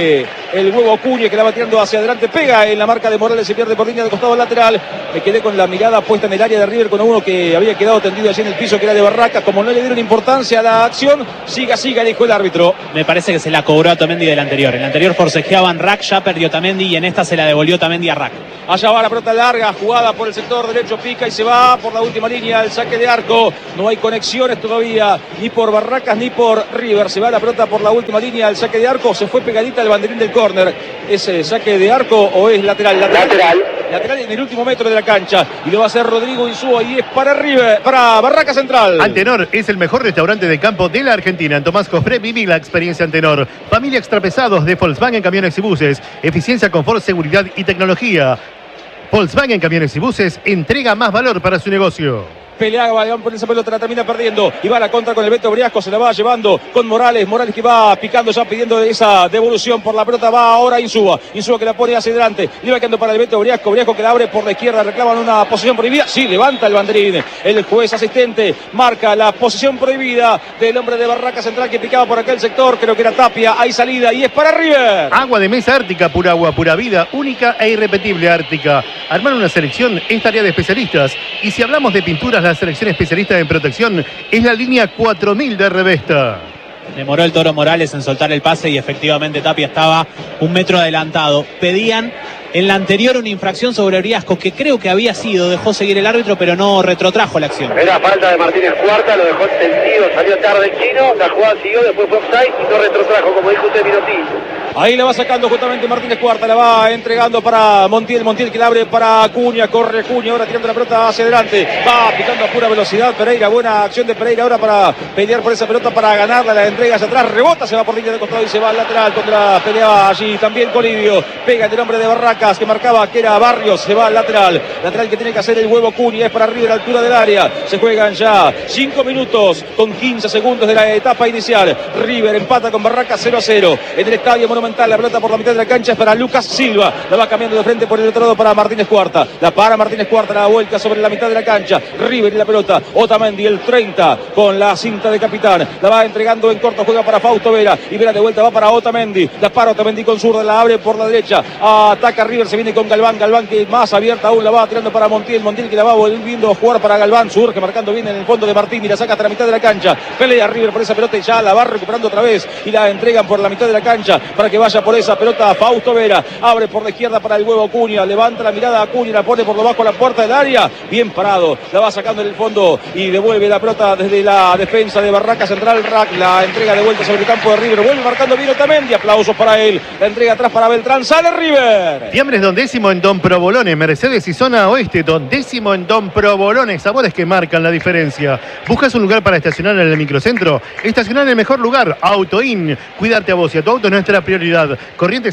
el Huevo Acuña, que la va tirando hacia adelante, pega en la marca de Morales, se pierde por línea de costado lateral. Me quedé con la mirada puesta en el área de River con uno que había quedado tendido allí en el piso, que era de Barracas. Como no le dieron importancia a la acción, siga, dijo el árbitro. Me parece que se la cobró a Otamendi del anterior. En el anterior forcejeaban Rack, ya perdió Otamendi y en esta se la devolvió Otamendi a Rack. Allá va la pelota larga, jugada por el sector derecho, pica y se va por la última línea, el saque de arco. No hay conexiones todavía, ni por Barracas ni por River. Se va la pelota por la última línea, el saque de arco. Se fue pegadita al banderín del córner. ¿Es saque de arco o es lateral? Lateral en el último metro de la cancha. Y lo va a hacer Rodrigo Insúa y es para River, para Barracas Central. Antenor es el mejor restaurante de campo de la Argentina. En Tomás Cofré viví la experiencia Antenor. Familia extrapesados de Volkswagen Camiones y Buses. Eficiencia, confort, seguridad y tecnología. Volkswagen Camiones y Buses entrega más valor para su negocio. Peleaba, van por esa pelota, la termina perdiendo y va a la contra con el Beto Briasco, se la va llevando con Morales que va picando ya pidiendo esa devolución por la pelota, va ahora Insúa que la pone hacia adelante, le va quedando para el Beto Briasco que la abre por la izquierda, reclaman una posición prohibida, sí, levanta el banderín, el juez asistente marca la posición prohibida del hombre de Barracas Central que picaba por aquel sector, creo que era Tapia, hay salida y es para River. Agua de mesa Ártica, pura agua, pura vida, única e irrepetible Ártica. Armar una selección es tarea de especialistas y si hablamos de pinturas, la selección especialista en protección es la línea 4000 de Revesta. Demoró el Toro Morales en soltar el pase y efectivamente Tapia estaba un metro adelantado. Pedían en la anterior una infracción sobre Briasco que creo que había sido, dejó seguir el árbitro pero no retrotrajo la acción. Era falta de Martínez Cuarta, lo dejó entendido, salió tarde el chino, la jugada siguió, después fue offside y no retrotrajo, como dijo usted, Minotti. Ahí la va sacando justamente Martínez Cuarta, la va entregando para Montiel que la abre para Acuña, corre Acuña, ahora tirando la pelota hacia adelante, va picando a pura velocidad Pereira, buena acción de Pereira ahora para pelear por esa pelota, para ganarla, la entrega hacia atrás, rebota, se va por línea de costado y se va al lateral, contra peleaba allí también Colidio, pega el hombre de Barracas que marcaba que era Barrios, se va al lateral que tiene que hacer el Huevo Acuña, es para River a la altura del área, se juegan ya 5 minutos con 15 segundos de la etapa inicial, River empata con Barracas 0-0, en el estadio Monumental, la pelota por la mitad de la cancha es para Lucas Silva, la va cambiando de frente por el otro lado para Martínez Cuarta, la para Martínez Cuarta, la vuelta sobre la mitad de la cancha, River y la pelota, Otamendi el 30 con la cinta de capitán, la va entregando en corto, juega para Fausto Vera y Vera de vuelta va para Otamendi, la para Otamendi con zurda, la abre por la derecha, ataca River, se viene con Galván que más abierta aún, la va tirando para Montiel que la va volviendo a jugar para Galván, surge marcando bien en el fondo de Martín y la saca hasta la mitad de la cancha, pelea River por esa pelota y ya la va recuperando otra vez y la entregan por la mitad de la cancha para que vaya por esa pelota Fausto Vera, abre por la izquierda para el Huevo Acuña, levanta la mirada a Acuña, la pone por debajo a la puerta del área, bien parado, la va sacando en el fondo y devuelve la pelota desde la defensa de Barracas Central, Rack la entrega de vuelta sobre el campo de River, vuelve marcando bien Otamendi, aplausos para él, la entrega atrás para Beltrán, sale River. Fiambres Don Décimo en Don Provolone, Mercedes y zona oeste, Don Décimo en Don Provolone, sabores que marcan la diferencia. ¿Buscas un lugar para estacionar en el microcentro? Estacionar en el mejor lugar, AutoIn. Cuidarte a vos y a tu auto es nuestra prioridad. Corrientes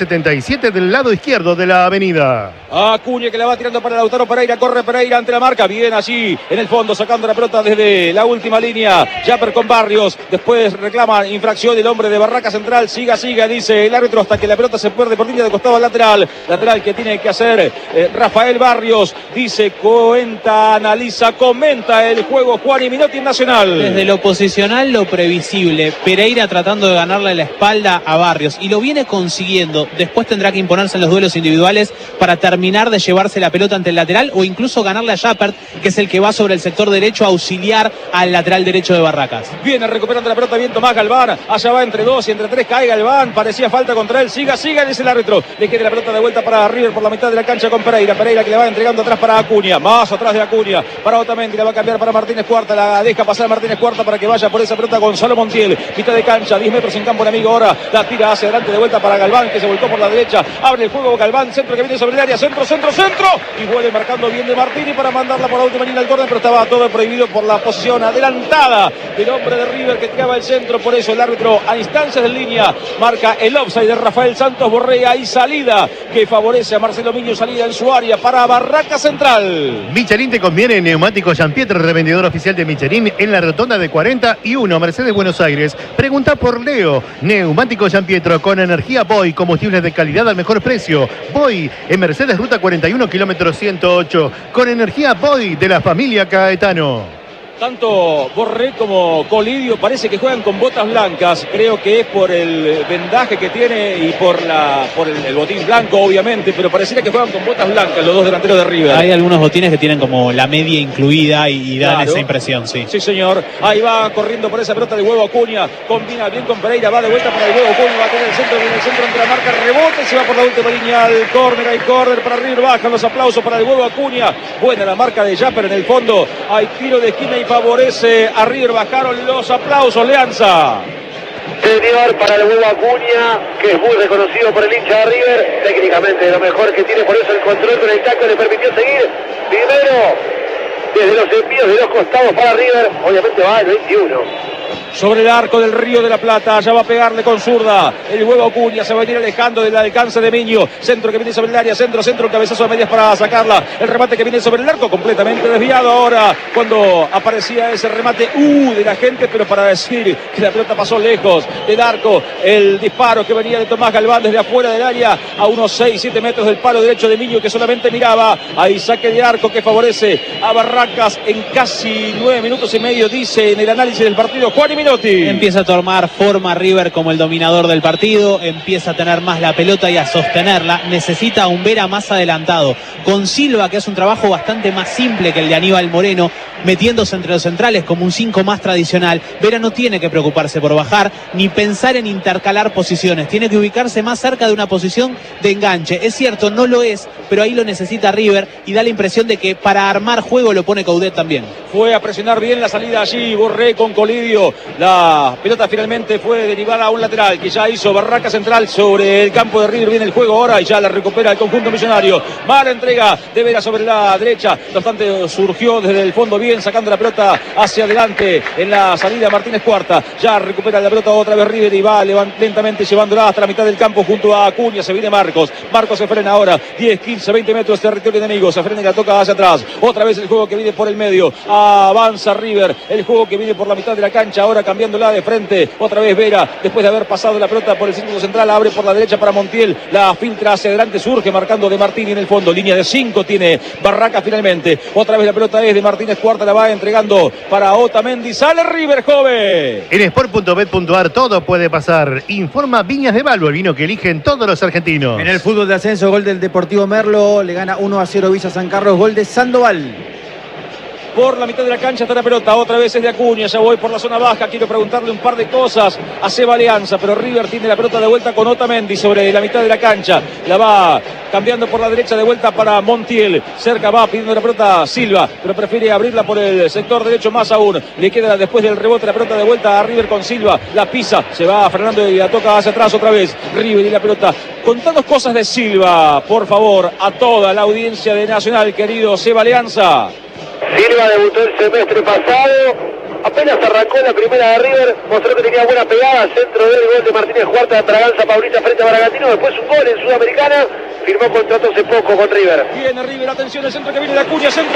677 del lado izquierdo de la avenida. Acuña que la va tirando para Lautaro Pereira, corre Pereira ante la marca, bien allí en el fondo sacando la pelota desde la última línea, Japper con Barrios, después reclama infracción el hombre de Barraca Central, siga, dice el árbitro hasta que la pelota se pierde por línea de costado al lateral que tiene que hacer Rafael Barrios, dice, cuenta, analiza, comenta el juego Juan y Minotti Nacional. Desde lo posicional, lo previsible, Pereira tratando de ganarle la espalda a Barrios y lo viene consiguiendo, después tendrá que imponerse en los duelos individuales para terminar de llevarse la pelota ante el lateral o incluso ganarle a Jappert, que es el que va sobre el sector derecho a auxiliar al lateral derecho de Barracas. Viene recuperando la pelota bien Tomás Galván, allá va entre 2 y entre 3 cae Galván, parecía falta contra él, siga, dice el árbitro, le queda la pelota de vuelta para River por la mitad de la cancha con Pereira que le va entregando atrás para Acuña, más atrás de Acuña, para Otamendi, la va a cambiar para Martínez Cuarta, la deja pasar a Martínez Cuarta para que vaya por esa pelota Gonzalo Montiel, mitad de cancha, 10 metros en campo enemigo ahora, la tira hacia adelante de vuelta para Galván que se volcó por la derecha, abre el juego Galván, centro que viene sobre el área, centro y vuelve marcando bien de Martini para mandarla por la última línea al córner, pero estaba todo prohibido por la posición adelantada del hombre de River que tiraba el centro, por eso el árbitro a instancias de línea marca el offside de Rafael Santos Borrega y salida que favorece a Marcelo Miño, salida en su área para Barraca Central. Michelin te conviene, neumático Jean-Pierre, revendedor oficial de Michelin en la rotonda de 41 Mercedes Buenos Aires. Pregunta por Leo, neumático Jean-Pierre con energía Boy, combustibles de calidad al mejor precio. Boy en Mercedes Ruta 41 kilómetro 108 con energía Boy de la familia Caetano. Tanto Borré como Colidio parece que juegan con botas blancas. Creo que es por el vendaje que tiene y por el botín blanco, obviamente, pero pareciera que juegan con botas blancas los dos delanteros de River. Hay algunos botines que tienen como la media incluida y dan Claro. esa impresión, sí. Sí, señor. Ahí va corriendo por esa pelota de Huevo Acuña. Combina bien con Pereira. Va de vuelta para el Huevo Acuña. Va a tener el centro. Viene el centro entre la marca. Rebote. Se va por la última línea al córner. Hay córner para River. Bajan los aplausos para el Huevo Acuña. Buena la marca de Japper en el fondo. Hay tiro de esquina y favorece a River. Bajaron los aplausos. Leanza. Señor, para el Huevo Acuña, que es muy reconocido por el hincha de River, técnicamente de lo mejor que tiene, por eso el control con el tacto le permitió seguir. Primero, desde los envíos de los costados para River, obviamente va al 21. Sobre el arco del Río de la Plata, ya va a pegarle con zurda. El Huevo Acuña se va a venir alejando del alcance de Miño. Centro que viene sobre el área, centro, cabezazo de medias para sacarla. El remate que viene sobre el arco, completamente desviado ahora. Cuando aparecía ese remate, de la gente, pero para decir que la pelota pasó lejos del arco. El disparo que venía de Tomás Galván desde afuera del área, a unos 6-7 metros del palo derecho de Miño, que solamente miraba. Ahí saque de arco que favorece a Barracas en casi 9 minutos y medio, dice en el análisis del partido Juan y Minotti. Empieza a tomar forma River como el dominador del partido, empieza a tener más la pelota y a sostenerla. Necesita a un Vera más adelantado, con Silva, que es un trabajo bastante más simple que el de Aníbal Moreno, metiéndose entre los centrales como un 5 más tradicional. Vera no tiene que preocuparse por bajar ni pensar en intercalar posiciones, tiene que ubicarse más cerca de una posición de enganche. Es cierto, no lo es, pero ahí lo necesita River y da la impresión de que para armar juego lo pone Coudet también. Fue a presionar bien la salida allí, Borré con Colidio. La pelota finalmente fue derivada a un lateral que ya hizo Barraca central sobre el campo de River. Viene el juego ahora y ya la recupera el conjunto millonario. Mala entrega de Vera sobre la derecha. No obstante, surgió desde el fondo bien, sacando la pelota hacia adelante en la salida Martínez Cuarta. Ya recupera la pelota otra vez River y va lentamente llevándola hasta la mitad del campo junto a Acuña. Se viene Marcos. Marcos se frena ahora. 10, 15, 20 metros de territorio enemigo. Se frena y la toca hacia atrás. Otra vez el juego que viene por el medio. Avanza River. El juego que viene por la mitad de la cancha. Ahora cambiándola de frente, otra vez Vera, después de haber pasado la pelota por el círculo central, abre por la derecha para Montiel, la filtra hacia adelante, surge marcando de Martín en el fondo, línea de 5 tiene Barraca finalmente, otra vez la pelota es de Martínez Cuarta, la va entregando para Otamendi, sale River, joven. En sport.bet.ar todo puede pasar, informa Viñas de Balbo, el vino que eligen todos los argentinos. En el fútbol de ascenso, gol del Deportivo Merlo, le gana 1-0 Villa San Carlos, gol de Sandoval. Por la mitad de la cancha está la pelota, otra vez es de Acuña, ya voy por la zona baja, quiero preguntarle un par de cosas a Seba Alianza, pero River tiene la pelota de vuelta con Otamendi sobre la mitad de la cancha, la va cambiando por la derecha de vuelta para Montiel, cerca va pidiendo la pelota Silva, pero prefiere abrirla por el sector derecho más aún, le queda después del rebote la pelota de vuelta a River con Silva, la pisa, se va Fernando y la toca hacia atrás otra vez, River y la pelota. Contanos cosas de Silva, por favor, a toda la audiencia de Nacional, querido Seba Alianza. Silva debutó el semestre pasado, apenas arrancó la primera de River, mostró que tenía buena pegada, centro del gol de Martínez Cuarta, Braganza Paulista frente a Bragantino, después un gol en Sudamericana, firmó contrato hace poco con River. Viene River, atención, el centro que viene de Acuña, centro,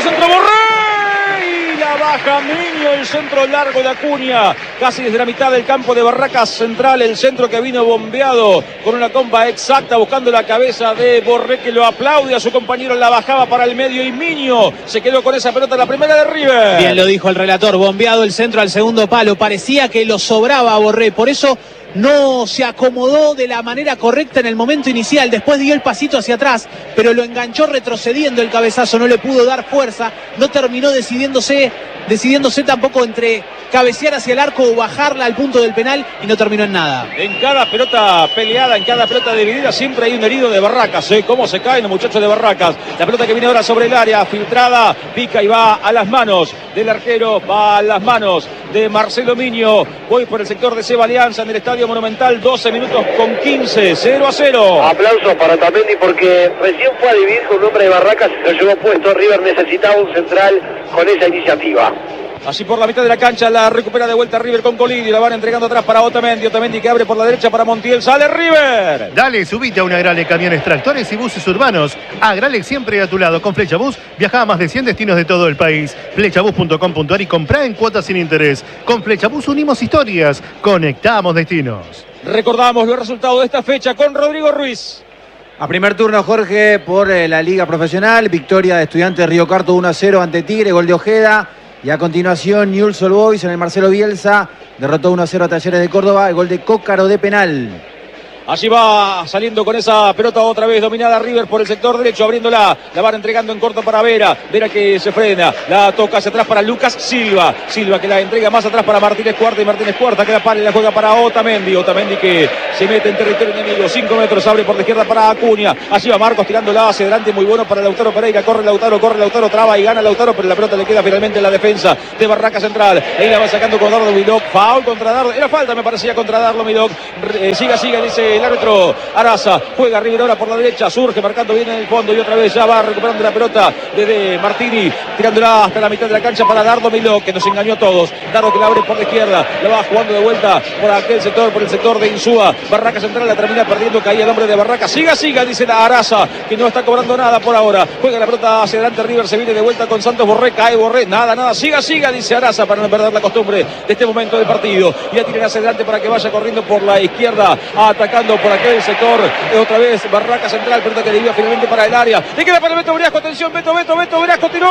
Borré, y la baja Miño, el centro largo de Acuña, casi desde la mitad del campo de Barracas Central, el centro que vino bombeado con una comba exacta, buscando la cabeza de Borré, que lo aplaude a su compañero, la bajaba para el medio y Miño se quedó con esa pelota, la primera de River. Bien lo dijo el relator, bombeado el centro al segundo palo, parecía que lo sobraba a Borré, por eso no se acomodó de la manera correcta en el momento inicial, después dio el pasito hacia atrás, pero lo enganchó retrocediendo el cabezazo, no le pudo dar fuerza, no terminó decidiéndose tampoco entre cabecear hacia el arco o bajarla al punto del penal y no terminó en nada. En cada pelota peleada, en cada pelota dividida siempre hay un herido de Barracas, cómo se caen los muchachos de Barracas. La pelota que viene ahora sobre el área, filtrada, pica y va a las manos del arquero, va a las manos de Marcelo Miño. Voy por el sector de Seba Alianza en el Estadio Monumental, 12 minutos con 15, 0-0. Aplausos para Otamendi porque recién fue a dividir con un hombre de Barracas y se lo llevó puesto. River necesitaba un central con esa iniciativa. Así por la mitad de la cancha la recupera de vuelta River con Colidio, la van entregando atrás para Otamendi, Otamendi que abre por la derecha para Montiel, sale River. Dale, subite a una Agrale Camiones, Tractores y Buses Urbanos. Agrale siempre a tu lado. Con Flecha Bus viaja a más de 100 destinos de todo el país. Flechabus.com.ar y comprá en cuotas sin interés. Con Flecha Bus unimos historias, conectamos destinos. Recordamos los resultados de esta fecha con Rodrigo Ruiz. A primer turno, Jorge, por la Liga Profesional, victoria de Estudiantes Río Cuarto 1-0 ante Tigre, gol de Ojeda. Y a continuación, Newell's Old Boys en el Marcelo Bielsa derrotó 1-0 a Talleres de Córdoba, el gol de Cócaro de penal. Allí va saliendo con esa pelota otra vez dominada River por el sector derecho, abriéndola, la van entregando en corto para Vera, Vera que se frena, la toca hacia atrás para Lucas Silva, Silva que la entrega más atrás para Martínez Cuarta y Martínez Cuarta que la para y la juega para Otamendi, Otamendi que se mete en territorio enemigo, 5 metros, abre por la izquierda para Acuña, allí va Marcos tirándola hacia adelante, muy bueno para Lautaro Pereira, corre Lautaro, traba y gana Lautaro, pero la pelota le queda finalmente en la defensa de Barraca Central, ahí la va sacando con Dardo Milok, foul contra Dardo, era falta me parecía contra Dardo Milok, siga, dice el árbitro Araza, juega River ahora por la derecha, surge marcando bien en el fondo y otra vez ya va recuperando la pelota desde Martini, tirándola hasta la mitad de la cancha para Dardo Milok, que nos engañó a todos, Dardo que la abre por la izquierda, la va jugando de vuelta por aquel sector, por el sector de Insúa, Barraca Central la termina perdiendo, caía el hombre de Barraca, siga, dice la Araza, que no está cobrando nada por ahora, juega la pelota hacia adelante, River se viene de vuelta con Santos Borré, cae Borré, nada, siga, dice Araza para no perder la costumbre de este momento del partido, y la tiran hacia adelante para que vaya corriendo por la izquierda, atacando por aquel sector, otra vez Barraca Central, pelota que debía finalmente para el área, le queda para Beto Briasco, atención, Beto Briasco, tiró,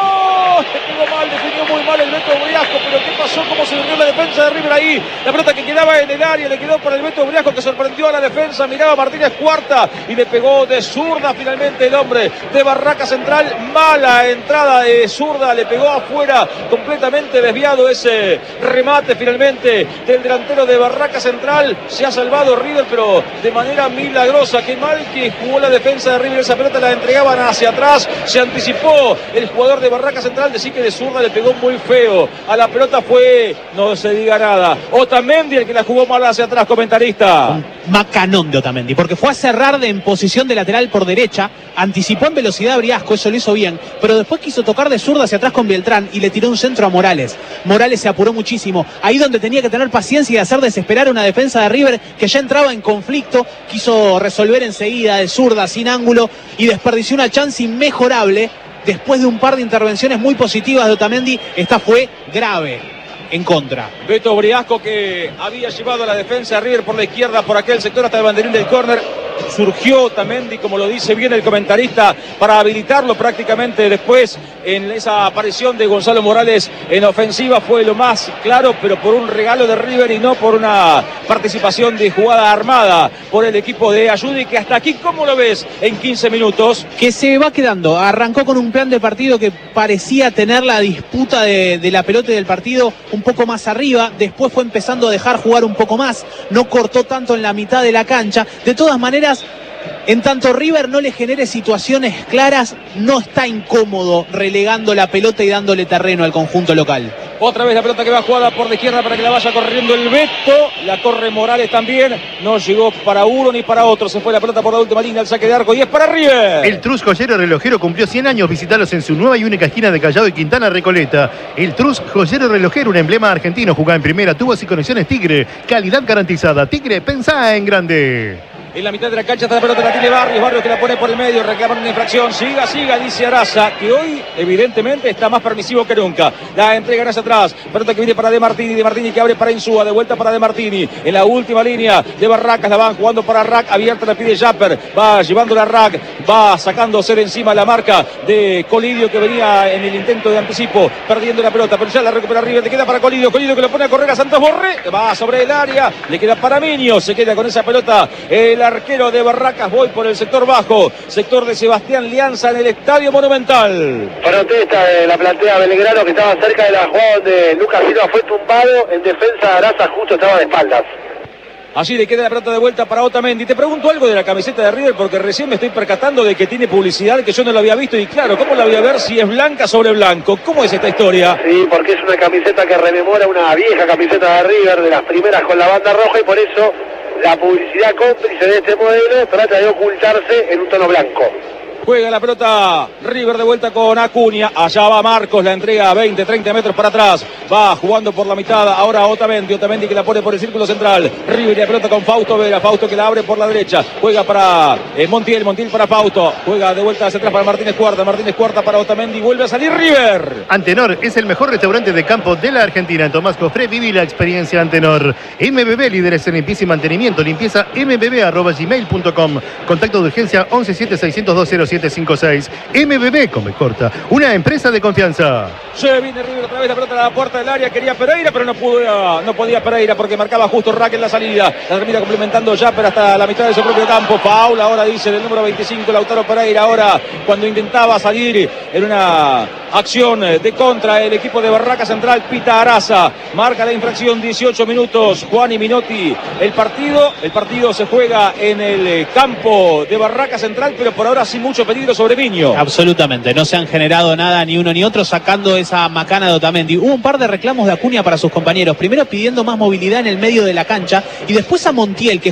definió muy mal el Beto Briasco, pero ¿qué pasó? ¿Cómo se durmió la defensa de River ahí? La pelota que quedaba en el área, le quedó para el Beto Briasco que sorprendió a la defensa, miraba Martínez Cuarta y le pegó de zurda finalmente el hombre de Barraca Central, mala entrada de zurda, le pegó afuera, completamente desviado ese remate finalmente del delantero de Barraca Central, se ha salvado River, pero de manera milagrosa, qué mal que jugó la defensa de River, esa pelota la entregaban hacia atrás, se anticipó el jugador de Barraca Central, decir que de zurda le pegó muy feo, a la pelota fue, no se diga nada, Otamendi el que la jugó mal hacia atrás, comentarista. Un macanón de Otamendi, porque fue a cerrar en posición de lateral por derecha, anticipó en velocidad a Briasco, eso lo hizo bien, pero después quiso tocar de zurda hacia atrás con Beltrán y le tiró un centro a Morales. Morales se apuró muchísimo, ahí donde tenía que tener paciencia y hacer desesperar una defensa de River que ya entraba en conflicto, quiso resolver enseguida de zurda, sin ángulo, y desperdició una chance inmejorable. Después de un par de intervenciones muy positivas de Otamendi, esta fue grave en contra. Beto Briasco que había llevado a la defensa de River por la izquierda, por aquel sector hasta el banderín del córner. Surgió Otamendi, como lo dice bien el comentarista, para habilitarlo prácticamente después en esa aparición de Gonzalo Morales en ofensiva. Fue lo más claro, pero por un regalo de River y no por una participación de jugada armada por el equipo de Ayudi, que hasta aquí, ¿cómo lo ves en 15 minutos? Que se va quedando, arrancó con un plan de partido que parecía tener la disputa de la pelota y del partido un poco más arriba, después fue empezando a dejar jugar un poco más, no cortó tanto en la mitad de la cancha. De todas maneras, en tanto River no le genere situaciones claras, no está incómodo relegando la pelota y dándole terreno al conjunto local. Otra vez la pelota que va jugada por la izquierda para que la vaya corriendo el Beto. La corre Morales también. No llegó para uno ni para otro. Se fue la pelota por la última línea, el saque de arco y es para River. El Trus Joyero Relojero cumplió 100 años. Visitalos en su nueva y única esquina de Callao y Quintana Recoleta. El Trus Joyero Relojero, un emblema argentino. Jugá en primera, tubos y conexiones Tigre. Calidad garantizada. Tigre, pensá en grande. En la mitad de la cancha está la pelota, la tiene Barrios que la pone por el medio, reclaman una infracción, siga, dice Araza, que hoy evidentemente está más permisivo que nunca. La entregan hacia atrás, pelota que viene para De Martini que abre para Insúa, de vuelta para De Martini, en la última línea de Barracas, la van jugando para Rack, abierta la pide Japper, va llevándola a Rack, va sacándose de encima la marca de Colidio que venía en el intento de anticipo, perdiendo la pelota, pero ya la recupera River, le queda para Colidio que lo pone a correr a Santos Borré, va sobre el área, le queda para Miño, se queda con esa pelota el arquero de Barracas, voy por el sector bajo, sector de Sebastián Lianza en el Estadio Monumental. Protesta de la platea Belgrano que estaba cerca de la jugada donde Lucas Silva fue tumbado, en defensa de Araza justo estaba de espaldas. Allí le queda la pelota de vuelta para Otamendi. Te pregunto algo de la camiseta de River porque recién me estoy percatando de que tiene publicidad que yo no lo había visto y claro, ¿cómo la voy a ver si es blanca sobre blanco? ¿Cómo es esta historia? Sí, porque es una camiseta que rememora una vieja camiseta de River, de las primeras con la banda roja y por eso la publicidad cómplice de este modelo trata de ocultarse en un tono blanco. Juega la pelota River de vuelta con Acuña. Allá va Marcos, la entrega a 20, 30 metros para atrás. Va jugando por la mitad. Ahora Otamendi que la pone por el círculo central. River y la pelota con Fausto Vera. Fausto que la abre por la derecha. Juega para Montiel para Fausto. Juega de vuelta hacia atrás para Martínez Cuarta para Otamendi. Vuelve a salir River. Antenor es el mejor restaurante de campo de la Argentina. En Tomás Cofré viví la experiencia Antenor. MBB, líderes en limpieza y mantenimiento. Limpieza mbb@gmail.com. Contacto de urgencia 11760207. 4756. MBB con B corta, una empresa de confianza. Se viene River otra vez, la pelota a la puerta del área, quería Pereira, pero no podía Pereira porque marcaba justo Rack en la salida. La termina complementando ya, pero hasta la mitad de su propio campo. Foul, ahora dice el número 25, Lautaro Pereira, ahora cuando intentaba salir en una acción de contra el equipo de Barraca Central, pita Araza, marca la infracción, 18 minutos, Juan y Minotti, el partido se juega en el campo de Barraca Central, pero por ahora sin mucho peligro sobre Miño. Absolutamente, no se han generado nada ni uno ni otro, sacando esa macana de Otamendi. Hubo un par de reclamos de Acuña para sus compañeros, primero pidiendo más movilidad en el medio de la cancha y después a Montiel, que